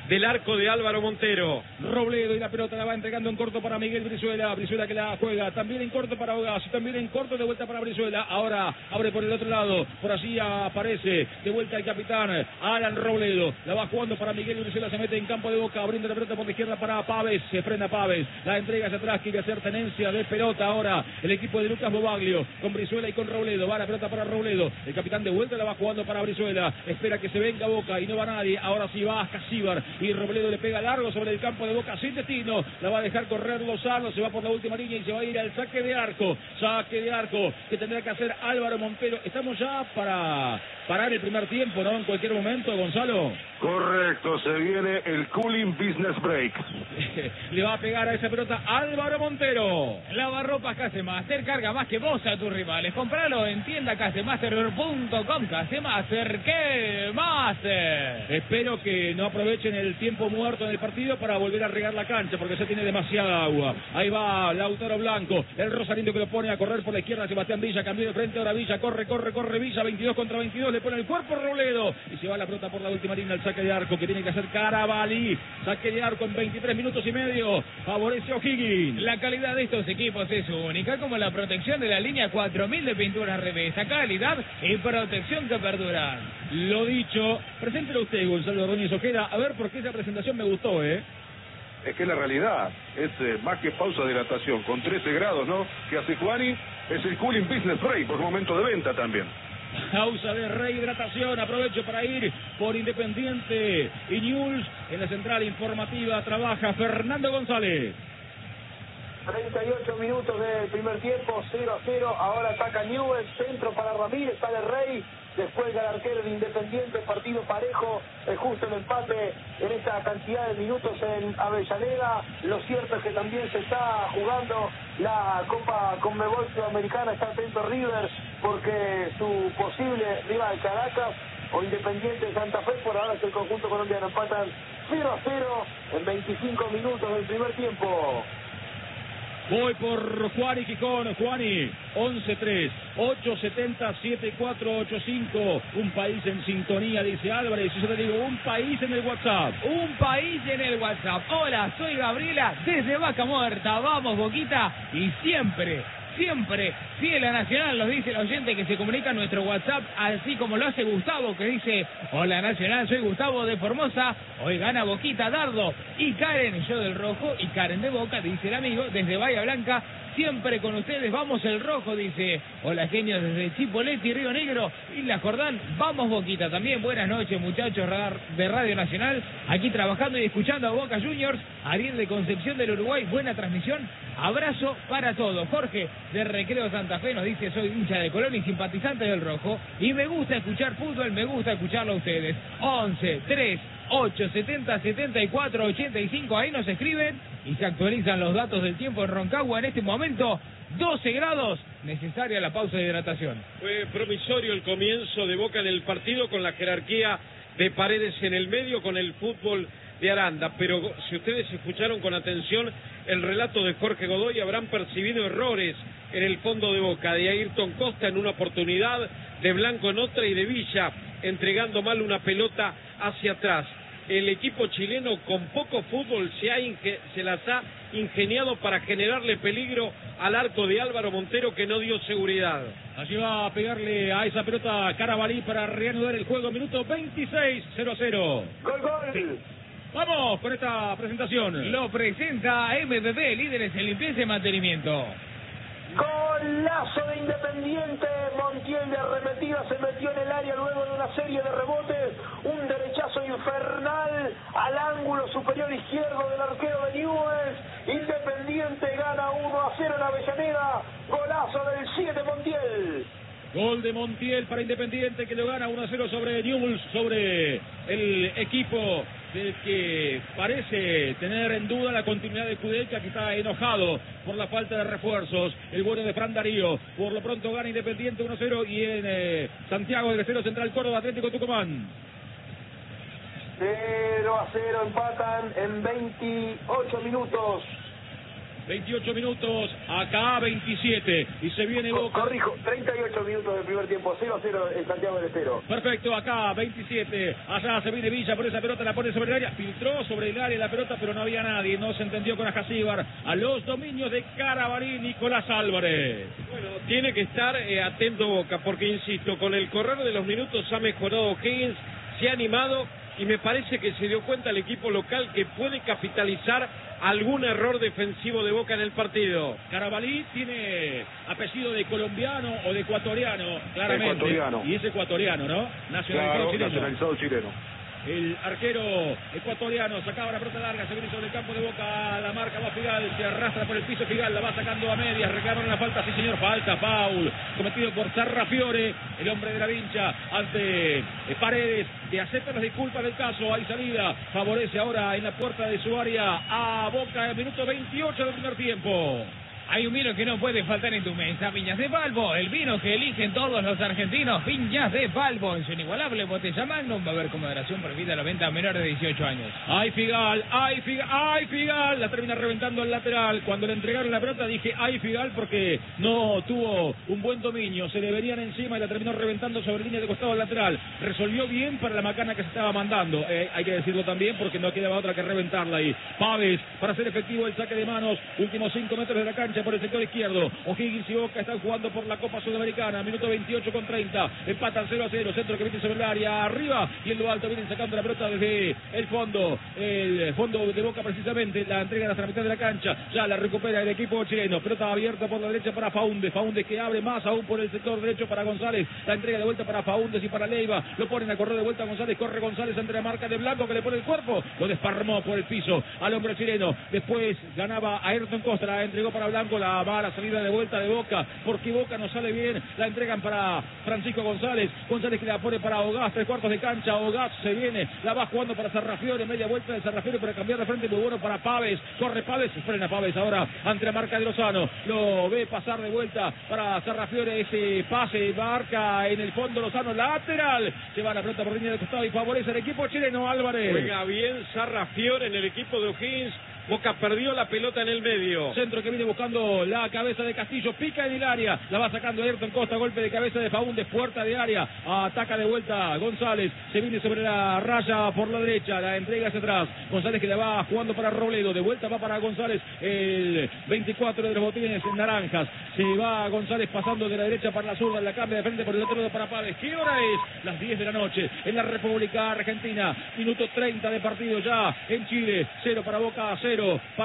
del arco de Álvaro Montero. Robledo y la pelota la va entregando en corto para Miguel Brizuela. Brizuela que la juega también en corto para Hogazo, también en corto de vuelta para Brizuela. Ahora abre por el otro lado, por allí aparece de vuelta el capitán Alan Robledo. La va jugando para Miguel Brizuela, se mete en campo de Boca, abriendo la pelota por la izquierda para Pávez. Se frena Pávez, la entrega hacia atrás, quiere hacer tenencia de pelota ahora el equipo de Lucas Bobaglio con Brizuela y con Robledo. Va la pelota para Robledo, el capitán de vuelta la va jugando para Brizuela. Espera que se venga Boca y no va nadie. Ahora sí va Casíbar y Robledo le pega largo sobre el campo de Boca sin destino. La va a dejar correr Lozano, se va por la última línea y se va a ir al saque de arco. Saque de arco que tendrá que hacer Álvaro Montero. Estamos ya para parar el primer tiempo, ¿no? En cualquier momento, Gonzalo. Correcto, se viene el Cooling Business Break. Le va a pegar a esa pelota Álvaro Montero. Lavarropas Casemaster, carga más que vos a tus rivales. Compralo en tienda casemaster.com. Casemaster, ¿qué Master? Espero que no aprovechen el tiempo muerto en el partido para volver a regar la cancha, porque ya tiene demasiada agua. Ahí va Lautaro Blanco, el rosarino que lo pone a correr por la izquierda. Sebastián Villa, cambió de frente, ahora Villa, corre Villa, 22 contra 22, le pone el cuerpo Robledo y se va la pelota por la última línea al saque de arco que tiene que hacer Carabalí. Saque de arco en 23 minutos y medio, favorece O'Higgins. La calidad de estos equipos es única, como la protección de la línea 4000 de pintura Revesa. Calidad y protección que perduran. Lo dicho, preséntelo usted, Gonzalo Ordóñez Ojeda, a ver por qué esa presentación me gustó, Es que la realidad es más que pausa de hidratación, con 13 grados, ¿no? Que hace Juani, es el Cooling Business Break, por momento de venta también. Pausa de rehidratación, aprovecho para ir por Independiente y Newell's. En la central informativa trabaja Fernando González. 38 minutos del primer tiempo, 0-0, ahora ataca Newell's, centro para Ramírez, sale Rey, después el arquero de Independiente, partido parejo, justo el empate en esta cantidad de minutos en Avellaneda. Lo cierto es que también se está jugando la Copa Conmebol Sudamericana, está atento River, porque su posible rival Caracas o Independiente de Santa Fe, por ahora es el conjunto colombiano, empatan 0-0 en 25 minutos del primer tiempo. Voy por Juani Quijón, Juani, 11-3, 870-7485, un país en sintonía, dice Álvarez, y yo te digo, un país en el WhatsApp. Un país en el WhatsApp. Hola, soy Gabriela, desde Vaca Muerta, vamos Boquita, y siempre fiel a Nacional, nos dice el oyente que se comunica en nuestro WhatsApp, así como lo hace Gustavo, que dice: hola Nacional, soy Gustavo de Formosa, hoy gana Boquita Dardo, y Karen, yo del Rojo, y Karen de Boca, dice el amigo, desde Bahía Blanca, siempre con ustedes, vamos el Rojo, dice. Hola genios desde Chipoleti, Río Negro, Isla Jordán, vamos Boquita también. Buenas noches muchachos de Radio Nacional, aquí trabajando y escuchando a Boca Juniors. Ariel de Concepción del Uruguay, buena transmisión, abrazo para todos. Jorge de Recreo Santa Fe nos dice: soy hincha de Colón y simpatizante del Rojo, y me gusta escuchar fútbol, me gusta escucharlo a ustedes. 11-3-870-74-85, ahí nos escriben y se actualizan los datos del tiempo en Roncagua. En este momento 12 grados, necesaria la pausa de hidratación. Fue promisorio el comienzo de Boca en el partido, con la jerarquía de Paredes en el medio, con el fútbol de Aranda, pero si ustedes escucharon con atención el relato de Jorge Godoy, habrán percibido errores en el fondo de Boca, de Ayrton Costa en una oportunidad, de Blanco en otra, y de Villa entregando mal una pelota hacia atrás. El equipo chileno con poco fútbol se las ha ingeniado para generarle peligro al arco de Álvaro Montero, que no dio seguridad. Allí va a pegarle a esa pelota Carabalí para reanudar el juego, minuto 26, 0-0. ¡Gol! Vamos con esta presentación. Lo presenta MPP, líderes en limpieza y mantenimiento. Golazo de Independiente, Montiel de arremetida se metió en el área luego de una serie de rebotes, un derechazo infernal al ángulo superior izquierdo del arquero de Newell's. Independiente gana 1-0 en Avellaneda, golazo del 7 Montiel. Gol de Montiel para Independiente, que lo gana 1-0 sobre Newell's, sobre el equipo del que parece tener en duda la continuidad de Kudelka, que está enojado por la falta de refuerzos. El bueno de Fran Darío, por lo pronto gana Independiente 1-0, y en Santiago del Estero Central Córdoba, Atlético Tucumán. 0-0 empatan en 28 minutos. 28 minutos, acá 27. Y se viene Boca. Corrijo, 38 minutos del primer tiempo, 0-0 en Santiago del Estero. Perfecto, acá 27. Allá se viene Villa, por esa pelota la pone sobre el área. Filtró sobre el área la pelota, pero no había nadie. No se entendió con Ajacíbar. A los dominios de Carabalí, Nicolás Álvarez. Bueno, tiene que estar atento Boca, porque insisto, con el correr de los minutos ha mejorado Higgins, se ha animado y me parece que se dio cuenta el equipo local que puede capitalizar algún error defensivo de Boca en el partido. Carabalí tiene apellido de colombiano o de ecuatoriano, claramente. Ecuatoriano. Y es ecuatoriano, ¿no? Nacionalizado Claro, chileno. nacionalizado chileno. El arquero ecuatoriano sacaba la pelota larga, se viene sobre el campo de Boca, la marca va Figal, se arrastra por el piso Figal, la va sacando a medias, reclamaron la falta, sí señor, falta, foul, cometido por Sarrafiore, el hombre de la vincha, ante Paredes, que acepta las disculpas del caso, hay salida, favorece ahora en la puerta de su área a Boca, el minuto 28 del primer tiempo. Hay un vino que no puede faltar en tu mesa, Viñas de Balbo, el vino que eligen todos los argentinos, Viñas de Balbo, en su inigualable botella Magnum, va a haber con moderación prohibida la venta a menores de 18 años. ¡Ay, Figal! ¡Ay, Figal! ¡Ay, Figal! La termina reventando al lateral. Cuando le entregaron la pelota dije, ¡ay, Figal! Porque no tuvo un buen dominio. Se le venían encima y la terminó reventando sobre línea de costado al lateral. Resolvió bien para la macana que se estaba mandando. Hay que decirlo también porque no quedaba otra que reventarla ahí. Paves para hacer efectivo el saque de manos. Últimos 5 metros de la cancha por el sector izquierdo. O'Higgins y Boca están jugando por la Copa Sudamericana. Minuto 28 con 30. Empatan 0-0. Centro que viene sobre el área. Arriba. Y en lo alto vienen sacando la pelota desde el fondo. El fondo de Boca precisamente. La entrega hasta la mitad de la cancha. Ya la recupera el equipo chileno. Pelota abierta por la derecha para Faúndez. Faúndez que abre más aún por el sector derecho para González. La entrega de vuelta para Faúndez y para Leiva. Lo ponen a correr de vuelta a González. Corre González ante la marca de Blanco que le pone el cuerpo. Lo desparramó por el piso al hombre chileno. Después ganaba a Ayrton Costa. La entregó para Blanco. La va a la salida de vuelta de Boca, porque Boca no sale bien, la entregan para Francisco González, González que la pone para Ogaz, 3/4 de cancha, Ogaz se viene, la va jugando para Sarrafiore, media vuelta de Sarrafiore para cambiar de frente, muy bueno para Paves, corre Paves, frena Paves ahora ante la marca de Lozano, lo ve pasar de vuelta para Sarrafiore, ese pase, marca en el fondo Lozano, lateral, se va la pelota por línea de costado y favorece al equipo chileno, Álvarez. Juega bien Sarrafiore en el equipo de O'Higgins. Boca perdió la pelota en el medio. Centro que viene buscando la cabeza de Castillo, pica en el área, la va sacando Ayrton Costa, golpe de cabeza de Faúndez, puerta de área, ataca de vuelta González, se viene sobre la raya por la derecha, la entrega hacia atrás, González que la va jugando para Robledo, de vuelta va para González, el 24 de los botines naranjas, se va González pasando de la derecha para la zurda, la cambia de frente por el otro lado para Paves. ¿Qué hora es? Las 10 de la noche en la República Argentina, minuto 30 de partido ya en Chile, 0 para Boca, 0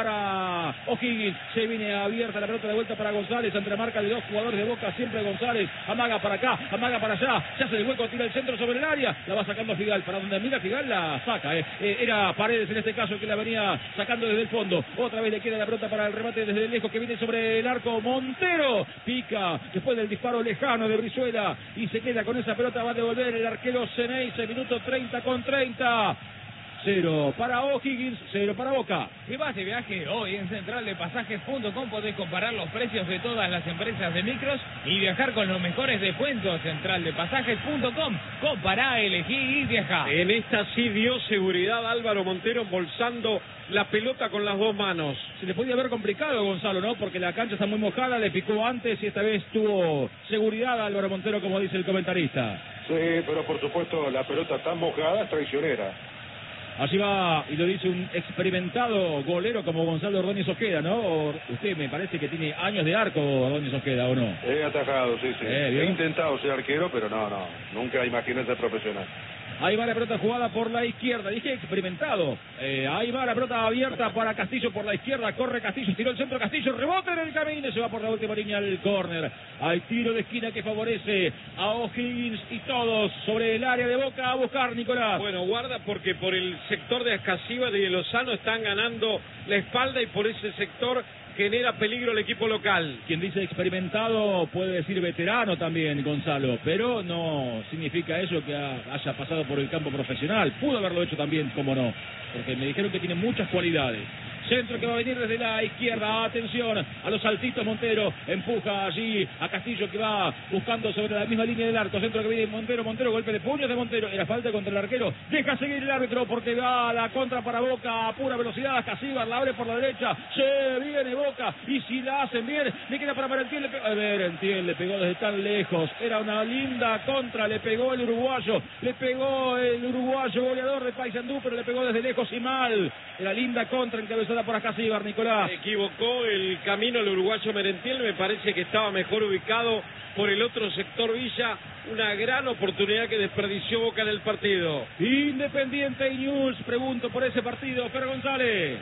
para O'Higgins, se viene abierta la pelota de vuelta para González ante la marca de dos jugadores de Boca, siempre González, amaga para acá, amaga para allá, se hace el hueco, tira el centro sobre el área, la va sacando Figal, para donde mira Figal la saca, era Paredes en este caso que la venía sacando desde el fondo, otra vez le queda la pelota para el remate desde lejos que viene sobre el arco, Montero, pica después del disparo lejano de Brizuela y se queda con esa pelota, va a devolver el arquero Ceneice, minuto 30 con 30. 0 para O'Higgins, 0 para Boca. Si vas de viaje hoy en centraldepasajes.com podés comparar los precios de todas las empresas de micros y viajar con los mejores descuentos. Centraldepasajes.com, compará, elegí y viajá. En esta sí dio seguridad Álvaro Montero embolsando la pelota con las dos manos. Se le podía haber complicado a Gonzalo, ¿no? Porque la cancha está muy mojada, le picó antes y esta vez tuvo seguridad Álvaro Montero, como dice el comentarista. Sí, pero por supuesto la pelota tan mojada es traicionera. Así va, y lo dice un experimentado golero como Gonzalo Ordóñez Ojeda, ¿no? Usted me parece que tiene años de arco, Ordóñez Ojeda, ¿o no? He atajado, sí. He intentado ser arquero, pero no, nunca imaginé ser profesional. Ahí va la pelota jugada por la izquierda, dije experimentado. Ahí va la pelota abierta para Castillo por la izquierda, corre Castillo, tiró el centro Castillo, rebote en el camino, se va por la última línea al córner. Hay tiro de esquina que favorece a O'Higgins y todos sobre el área de Boca a buscar Nicolás. Bueno, guarda porque por el sector de Ascasíbar y de Lozano están ganando la espalda y por ese sector genera peligro el equipo local. Quien dice experimentado puede decir veterano también, Gonzalo, pero no significa eso que haya pasado por el campo profesional. Pudo haberlo hecho también, como no, porque me dijeron que tiene muchas cualidades. Centro que va a venir desde la izquierda. Atención a los saltitos. Montero empuja allí a Castillo, que va buscando sobre la misma línea del arco. Centro que viene Montero. Golpe de puño de Montero. Era falta contra el arquero. Deja seguir el árbitro porque va a la contra para Boca a pura velocidad. Casíbar la abre por la derecha. Se viene Boca. Y si la hacen bien, le queda para Merentiel. Merentiel le pegó desde tan lejos. Era una linda contra. Le pegó el uruguayo. Goleador de Paysandú, pero le pegó desde lejos y mal. Era linda contra encabezada por Casíbar, Nicolás. Se equivocó el camino el uruguayo Merentiel. Me parece que estaba mejor ubicado por el otro sector Villa. Una gran oportunidad que desperdició Boca en el partido. Independiente y News, pregunto por ese partido. Fer González.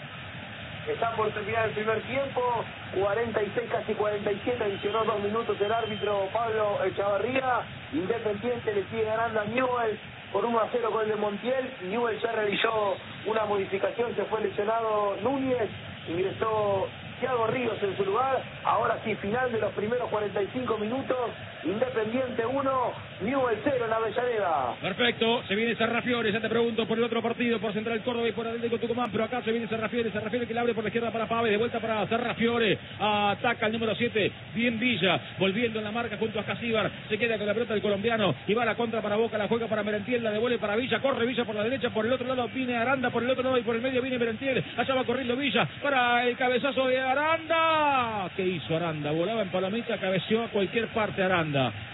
Está por terminar el primer tiempo, 46, casi 47, adicionó 2 minutos el árbitro Pablo Echavarría. Independiente le sigue ganando a Newell's por 1-0 con el de Montiel. Newell's ya realizó una modificación, se fue lesionado Núñez, ingresó Thiago Ríos en su lugar. Ahora sí, final de los primeros 45 minutos, Independiente 1, Newell's 0 en Avellaneda. Perfecto, se viene Sarrafiore, ya te pregunto por el otro partido, por Central Córdoba y por Atlético Tucumán, pero acá se viene Sarrafiore que le abre por la izquierda para Pávez, de vuelta para Sarrafiore, ataca el número 7, bien Villa, volviendo en la marca junto a Casíbar, se queda con la pelota del colombiano, y va a la contra para Boca, la juega para Merentiel, la devuelve para Villa, corre Villa por la derecha, por el otro lado viene Aranda, por el otro lado y por el medio viene Merentiel, allá va corriendo Villa, para el cabezazo de Aranda. ¿Qué hizo Aranda? Volaba en palomita, cabeció a cualquier parte Aranda.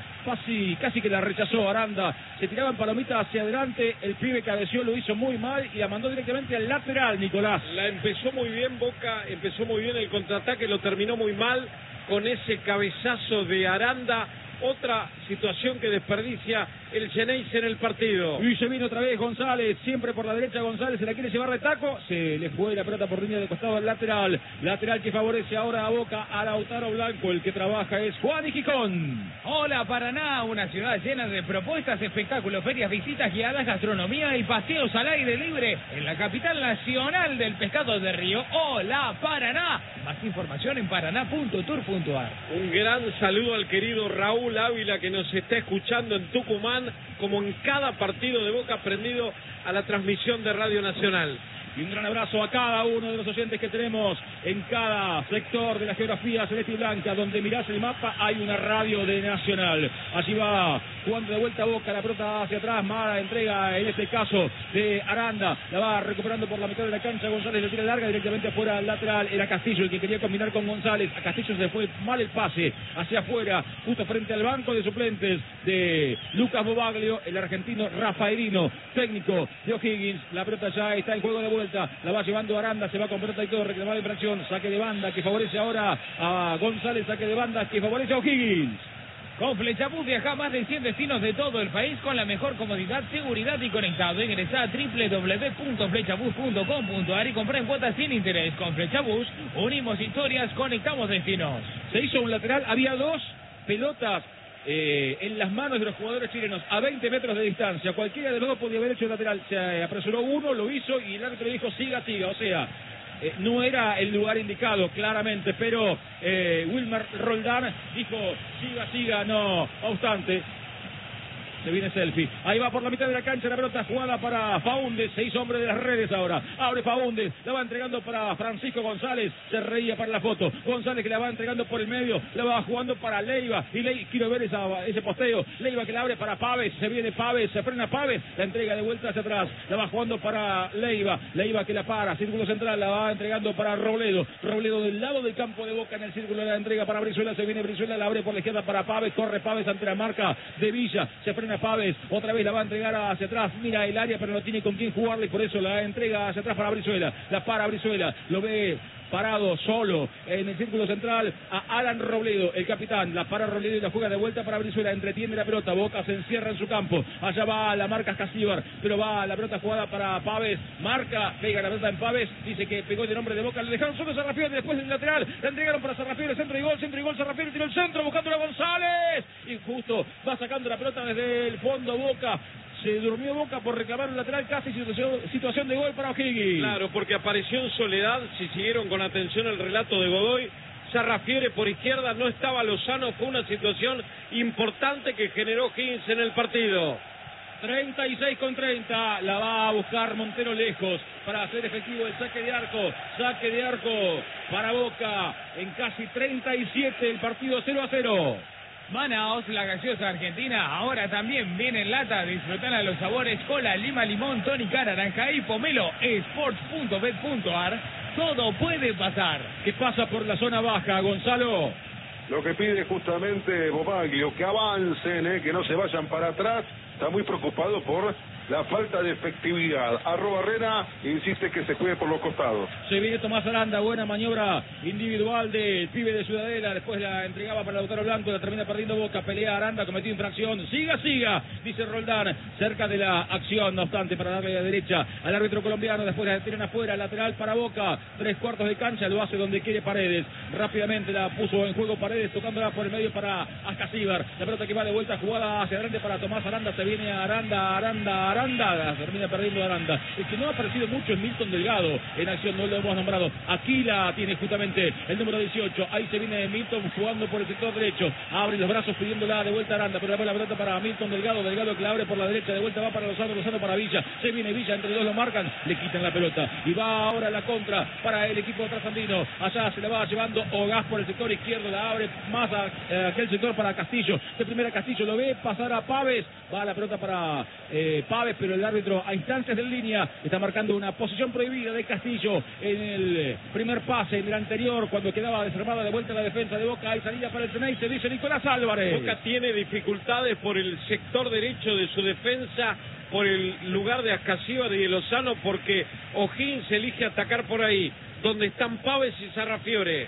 Casi que la rechazó Aranda. Se tiraba en palomita hacia adelante. El pibe cabeció, lo hizo muy mal y la mandó directamente al lateral, Nicolás. La empezó muy bien Boca, empezó muy bien el contraataque, lo terminó muy mal con ese cabezazo de Aranda. Otra situación que desperdicia el Xeneize en el partido. Y se vino otra vez González, siempre por la derecha González, se la quiere llevar de taco, se le fue la pelota por línea de costado al lateral que favorece ahora a Boca, a Lautaro Blanco, el que trabaja es Juan y Gijón. Hola Paraná, una ciudad llena de propuestas, espectáculos, ferias, visitas guiadas, gastronomía y paseos al aire libre en la capital nacional del pescado de río. Hola Paraná, más información en paraná.tour.ar. Un gran saludo al querido Raúl Ávila, que nos está escuchando en Tucumán, como en cada partido de Boca, prendido a la transmisión de Radio Nacional. Y un gran abrazo a cada uno de los oyentes que tenemos en cada sector de la geografía celeste y blanca. Donde mirás el mapa hay una radio de Nacional. Allí va jugando de vuelta a Boca, la pelota hacia atrás, mala entrega en este caso de Aranda. La va recuperando por la mitad de la cancha, González le tira larga directamente afuera al lateral. Era Castillo el que quería combinar con González. A Castillo se fue mal el pase hacia afuera, justo frente al banco de suplentes de Lucas Bobaglio, el argentino Rafaelino, técnico de O'Higgins. La pelota ya está en juego de vuelta. La va llevando Aranda, se va con pelota y todo, reclamada infracción, saque de banda que favorece ahora a González, saque de banda que favorece a O'Higgins. Con Flechabús viaja a más de 100 destinos de todo el país con la mejor comodidad, seguridad y conectado. Ingresa a www.flechabús.com.ar y compra en cuotas sin interés. Con Flechabús unimos historias, conectamos destinos. Se hizo un lateral, había dos pelotas en las manos de los jugadores chilenos a 20 metros de distancia. Cualquiera de los dos podía haber hecho el lateral. Se apresuró uno, lo hizo y el árbitro dijo siga. O sea, no era el lugar indicado claramente, pero Wilmer Roldán dijo siga, no obstante. Se viene Selfie. Ahí va por la mitad de la cancha la pelota jugada para Faúndez. 6 hombres de las redes ahora. Abre Faúndez. La va entregando para Francisco González. Se reía para la foto. González que la va entregando por el medio. La va jugando para Leiva. Y quiero ver ese posteo. Leiva que la abre para Pávez. Se viene Pávez. Se frena Pávez. La entrega de vuelta hacia atrás. La va jugando para Leiva. Leiva que la para. Círculo central. La va entregando para Robledo. Robledo del lado del campo de Boca en el círculo de la entrega para Brizuela. Se viene Brizuela. La abre por la izquierda para Pávez. Corre Pávez ante la marca de Villa. Se frena Pávez, otra vez la va a entregar hacia atrás, mira el área pero no tiene con quién jugarle, por eso la entrega hacia atrás para Brizuela, la para Brizuela, lo ve parado solo en el círculo central a Alan Robledo, el capitán, la para Robledo y la juega de vuelta para Brizuela, entretiene la pelota, Boca se encierra en su campo, allá va la marca Casíbar, pero va la pelota jugada para Pávez, marca, pega la pelota en Pávez, dice que pegó de nombre de Boca, le dejaron solo Sarrafiore después del lateral, la entregaron para Sarrafiore, centro y gol, Sarrafiore tiró el centro buscando a González, y justo va sacando la pelota desde el fondo Boca. Se durmió Boca por reclamar un lateral, casi situación de gol para O'Higgins. Claro, porque apareció en soledad, si siguieron con atención el relato de Godoy, Sarrafiore por izquierda, no estaba Lozano, fue una situación importante que generó O'Higgins en el partido. 36-30, la va a buscar Montero lejos para hacer efectivo el saque de arco para Boca en casi 37, el partido 0-0. Manaos, la gaseosa argentina, ahora también viene en lata. Disfrutar de los sabores cola, lima, limón, tónica, naranja y pomelo. Sports.bet.ar. Todo puede pasar. ¿Qué pasa por la zona baja, Gonzalo? Lo que pide justamente Bobaglio, que avancen, que no se vayan para atrás. Está muy preocupado por la falta de efectividad. Arrobarrena insiste que se juegue por los costados. Se viene Tomás Aranda, buena maniobra individual del pibe de Ciudadela, después la entregaba para Lautaro Blanco, la termina perdiendo Boca, pelea Aranda, cometió infracción, siga, dice Roldán, cerca de la acción, no obstante, para darle a la derecha al árbitro colombiano, después la tiran afuera, lateral para Boca, 3/4 de cancha, lo hace donde quiere Paredes, rápidamente la puso en juego Paredes, tocándola por el medio para Ascasíbar, la pelota que va de vuelta, jugada hacia adelante para Tomás Aranda, se viene Aranda, termina perdiendo Aranda. El que no ha aparecido mucho es Milton Delgado en acción, no lo hemos nombrado. Aquí la tiene justamente el número 18. Ahí se viene Milton jugando por el sector derecho. Abre los brazos pidiéndola de vuelta a Aranda, pero la pelota para Milton Delgado. Delgado que la abre por la derecha, de vuelta va para Lozano para Villa. Se viene Villa, entre dos lo marcan, le quitan la pelota. Y va ahora la contra para el equipo trasandino. Allá se la va llevando Ogás por el sector izquierdo, la abre más a aquel sector para Castillo. De primera Castillo lo ve pasar a Paves. Va la pelota para Paves, pero el árbitro a instancias de línea está marcando una posición prohibida de Castillo en el primer pase, en el anterior, cuando quedaba desarmada de vuelta la defensa de Boca. Hay salida para el Ceney, se dice Nicolás Álvarez. Boca tiene dificultades por el sector derecho de su defensa, por el lugar de Ascasíbar y de Lozano, porque O'Higgins elige atacar por ahí, donde están Paves y Sarrafiore.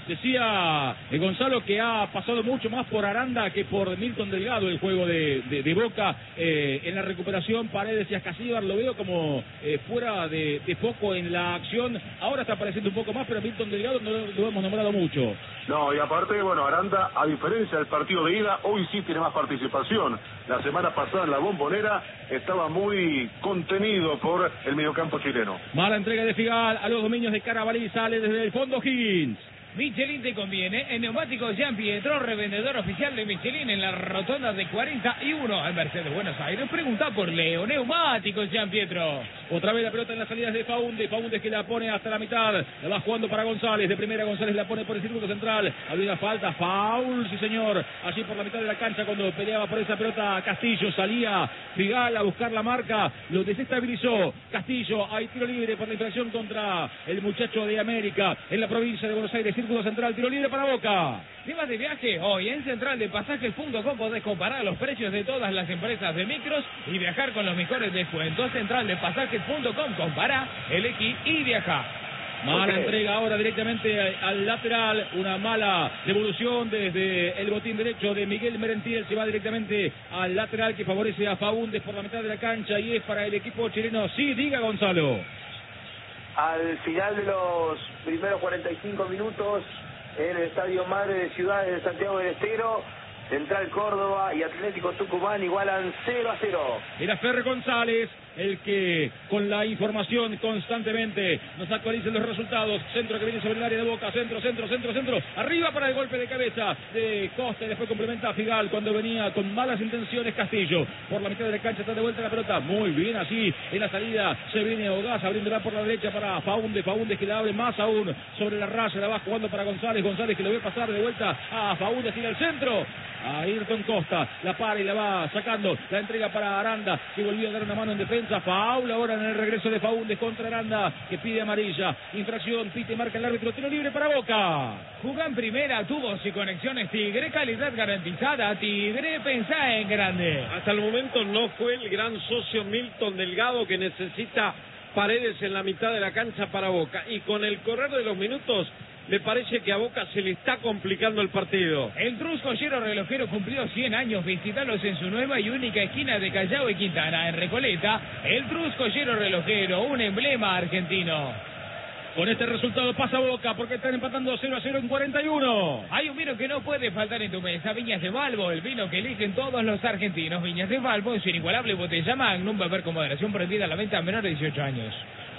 Decía Gonzalo que ha pasado mucho más por Aranda que por Milton Delgado el juego de Boca en la recuperación. Paredes y Ascasíbar lo veo como fuera de foco en la acción. Ahora está apareciendo un poco más, pero Milton Delgado no lo hemos nombrado mucho. No, y aparte, bueno, Aranda, a diferencia del partido de ida, hoy sí tiene más participación. La semana pasada en la Bombonera estaba muy contenido por el mediocampo chileno. Mala entrega de Figal a los dominios de Carabalí, sale desde el fondo Higgins. Michelin te conviene. En Neumáticos Jean Pietro, revendedor oficial de Michelin en la rotonda de 41 en Mercedes, Buenos Aires. Pregunta por Leo. Neumáticos Jean Pietro. Otra vez la pelota en las salidas de Faúndez. Faúndez que la pone hasta la mitad. La va jugando para González. De primera González la pone por el círculo central. Había una falta. Foul, sí señor. Allí por la mitad de la cancha cuando peleaba por esa pelota Castillo. Salía Figal a buscar la marca. Lo desestabilizó Castillo. Hay tiro libre por la infracción contra el muchacho de América en la provincia de Buenos Aires. Círculo central, tiro libre para Boca. Si vas de viaje hoy en centraldepasajes.com podés comparar los precios de todas las empresas de micros y viajar con los mejores descuentos. Centraldepasajes.com, compara, elegí y viaja. Mala entrega ahora directamente al lateral, una mala devolución desde el botín derecho de Miguel Merentiel, se va directamente al lateral que favorece a Faúndez por la mitad de la cancha y es para el equipo chileno. Sí, diga Gonzalo. Al final de los primeros 45 minutos en el Estadio Madre de Ciudades de Santiago del Estero, Central Córdoba y Atlético Tucumán igualan 0-0. Era Fer González el que con la información constantemente nos actualiza los resultados. Centro que viene sobre el área de Boca, centro, arriba para el golpe de cabeza de Costa y después complementa a Figal cuando venía con malas intenciones Castillo. Por la mitad de la cancha está de vuelta la pelota, muy bien así, en la salida se viene Ogás abriéndola por la derecha para Faúndez que la abre más aún sobre la raya, la va jugando para González que lo ve pasar de vuelta a Faúndez, tira el centro. A Ayrton Costa, la para y la va sacando, la entrega para Aranda, que volvió a dar una mano en defensa, faul ahora en el regreso de Faúndez contra Aranda, que pide amarilla, infracción, pite, marca el árbitro, tiro libre para Boca. Jugá en primera, tubos y conexiones Tigre, calidad garantizada, Tigre, pensá en grande. Hasta el momento no fue el gran socio Milton Delgado que necesita Paredes en la mitad de la cancha para Boca, y con el correr de los minutos me parece que a Boca se le está complicando el partido. El Trus Joyero Relojero cumplió 100 años. Visítalos en su nueva y única esquina de Callao y Quintana, en Recoleta. El Trus Joyero Relojero, un emblema argentino. Con este resultado pasa Boca porque están empatando 0-0 en 41. Hay un vino que no puede faltar en tu mesa, Viñas de Valvo, el vino que eligen todos los argentinos. Viñas de Valvo, en su inigualable botella Magnum, beber con moderación, prohibida la venta a menores de 18 años.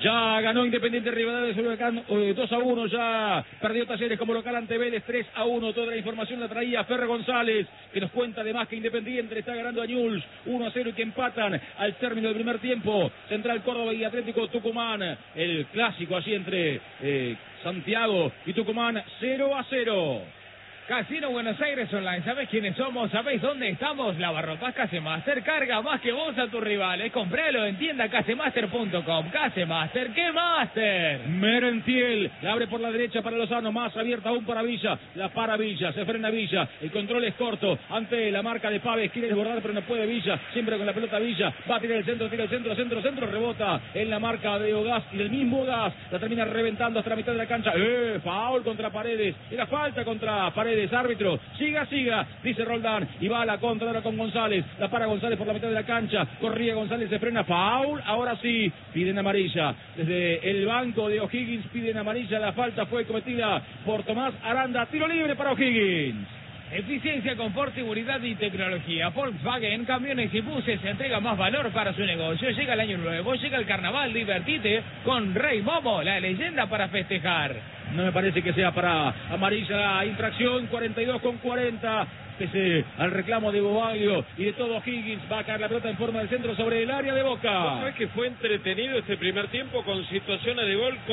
Ya ganó Independiente Rivadavia sobre Huracán 2-1, ya perdió Talleres como local ante Vélez 3-1. Toda la información la traía Ferro González, que nos cuenta además que Independiente le está ganando a Newell's 1-0 y que empatan al término del primer tiempo. Central Córdoba y Atlético Tucumán, el clásico así entre Santiago y Tucumán, 0-0. Casino Buenos Aires Online, ¿sabés quiénes somos? ¿Sabés dónde estamos? Lavarropas Casemaster, carga más que vos a tus rivales. Compralo en tienda casemaster.com. Casemaster, ¿qué Master? Merentiel, la abre por la derecha para Lozano, más abierta aún para Villa, la para Villa, se frena Villa, el control es corto, ante la marca de Paves, quiere desbordar pero no puede Villa, siempre con la pelota Villa, va a tirar el centro, rebota en la marca de Ogaz y del mismo Ogaz, la termina reventando hasta la mitad de la cancha, foul contra Paredes, era falta contra Paredes, árbitro, siga, dice Roldán, y va a la contra ahora con González, la para González por la mitad de la cancha, corría González, se frena, foul, ahora sí, piden amarilla, desde el banco de O'Higgins piden amarilla, la falta fue cometida por Tomás Aranda, tiro libre para O'Higgins. Eficiencia, confort, seguridad y tecnología. Volkswagen, camiones y buses, entrega más valor para su negocio. Llega el año nuevo, llega el carnaval, divertite con Rey Momo, la leyenda para festejar. No me parece que sea para amarilla, infracción, 42-40, pese al reclamo de Bobaglio y de todo Higgins, va a caer la pelota en forma de centro sobre el área de Boca. ¿Sabes que fue entretenido este primer tiempo con situaciones de gol?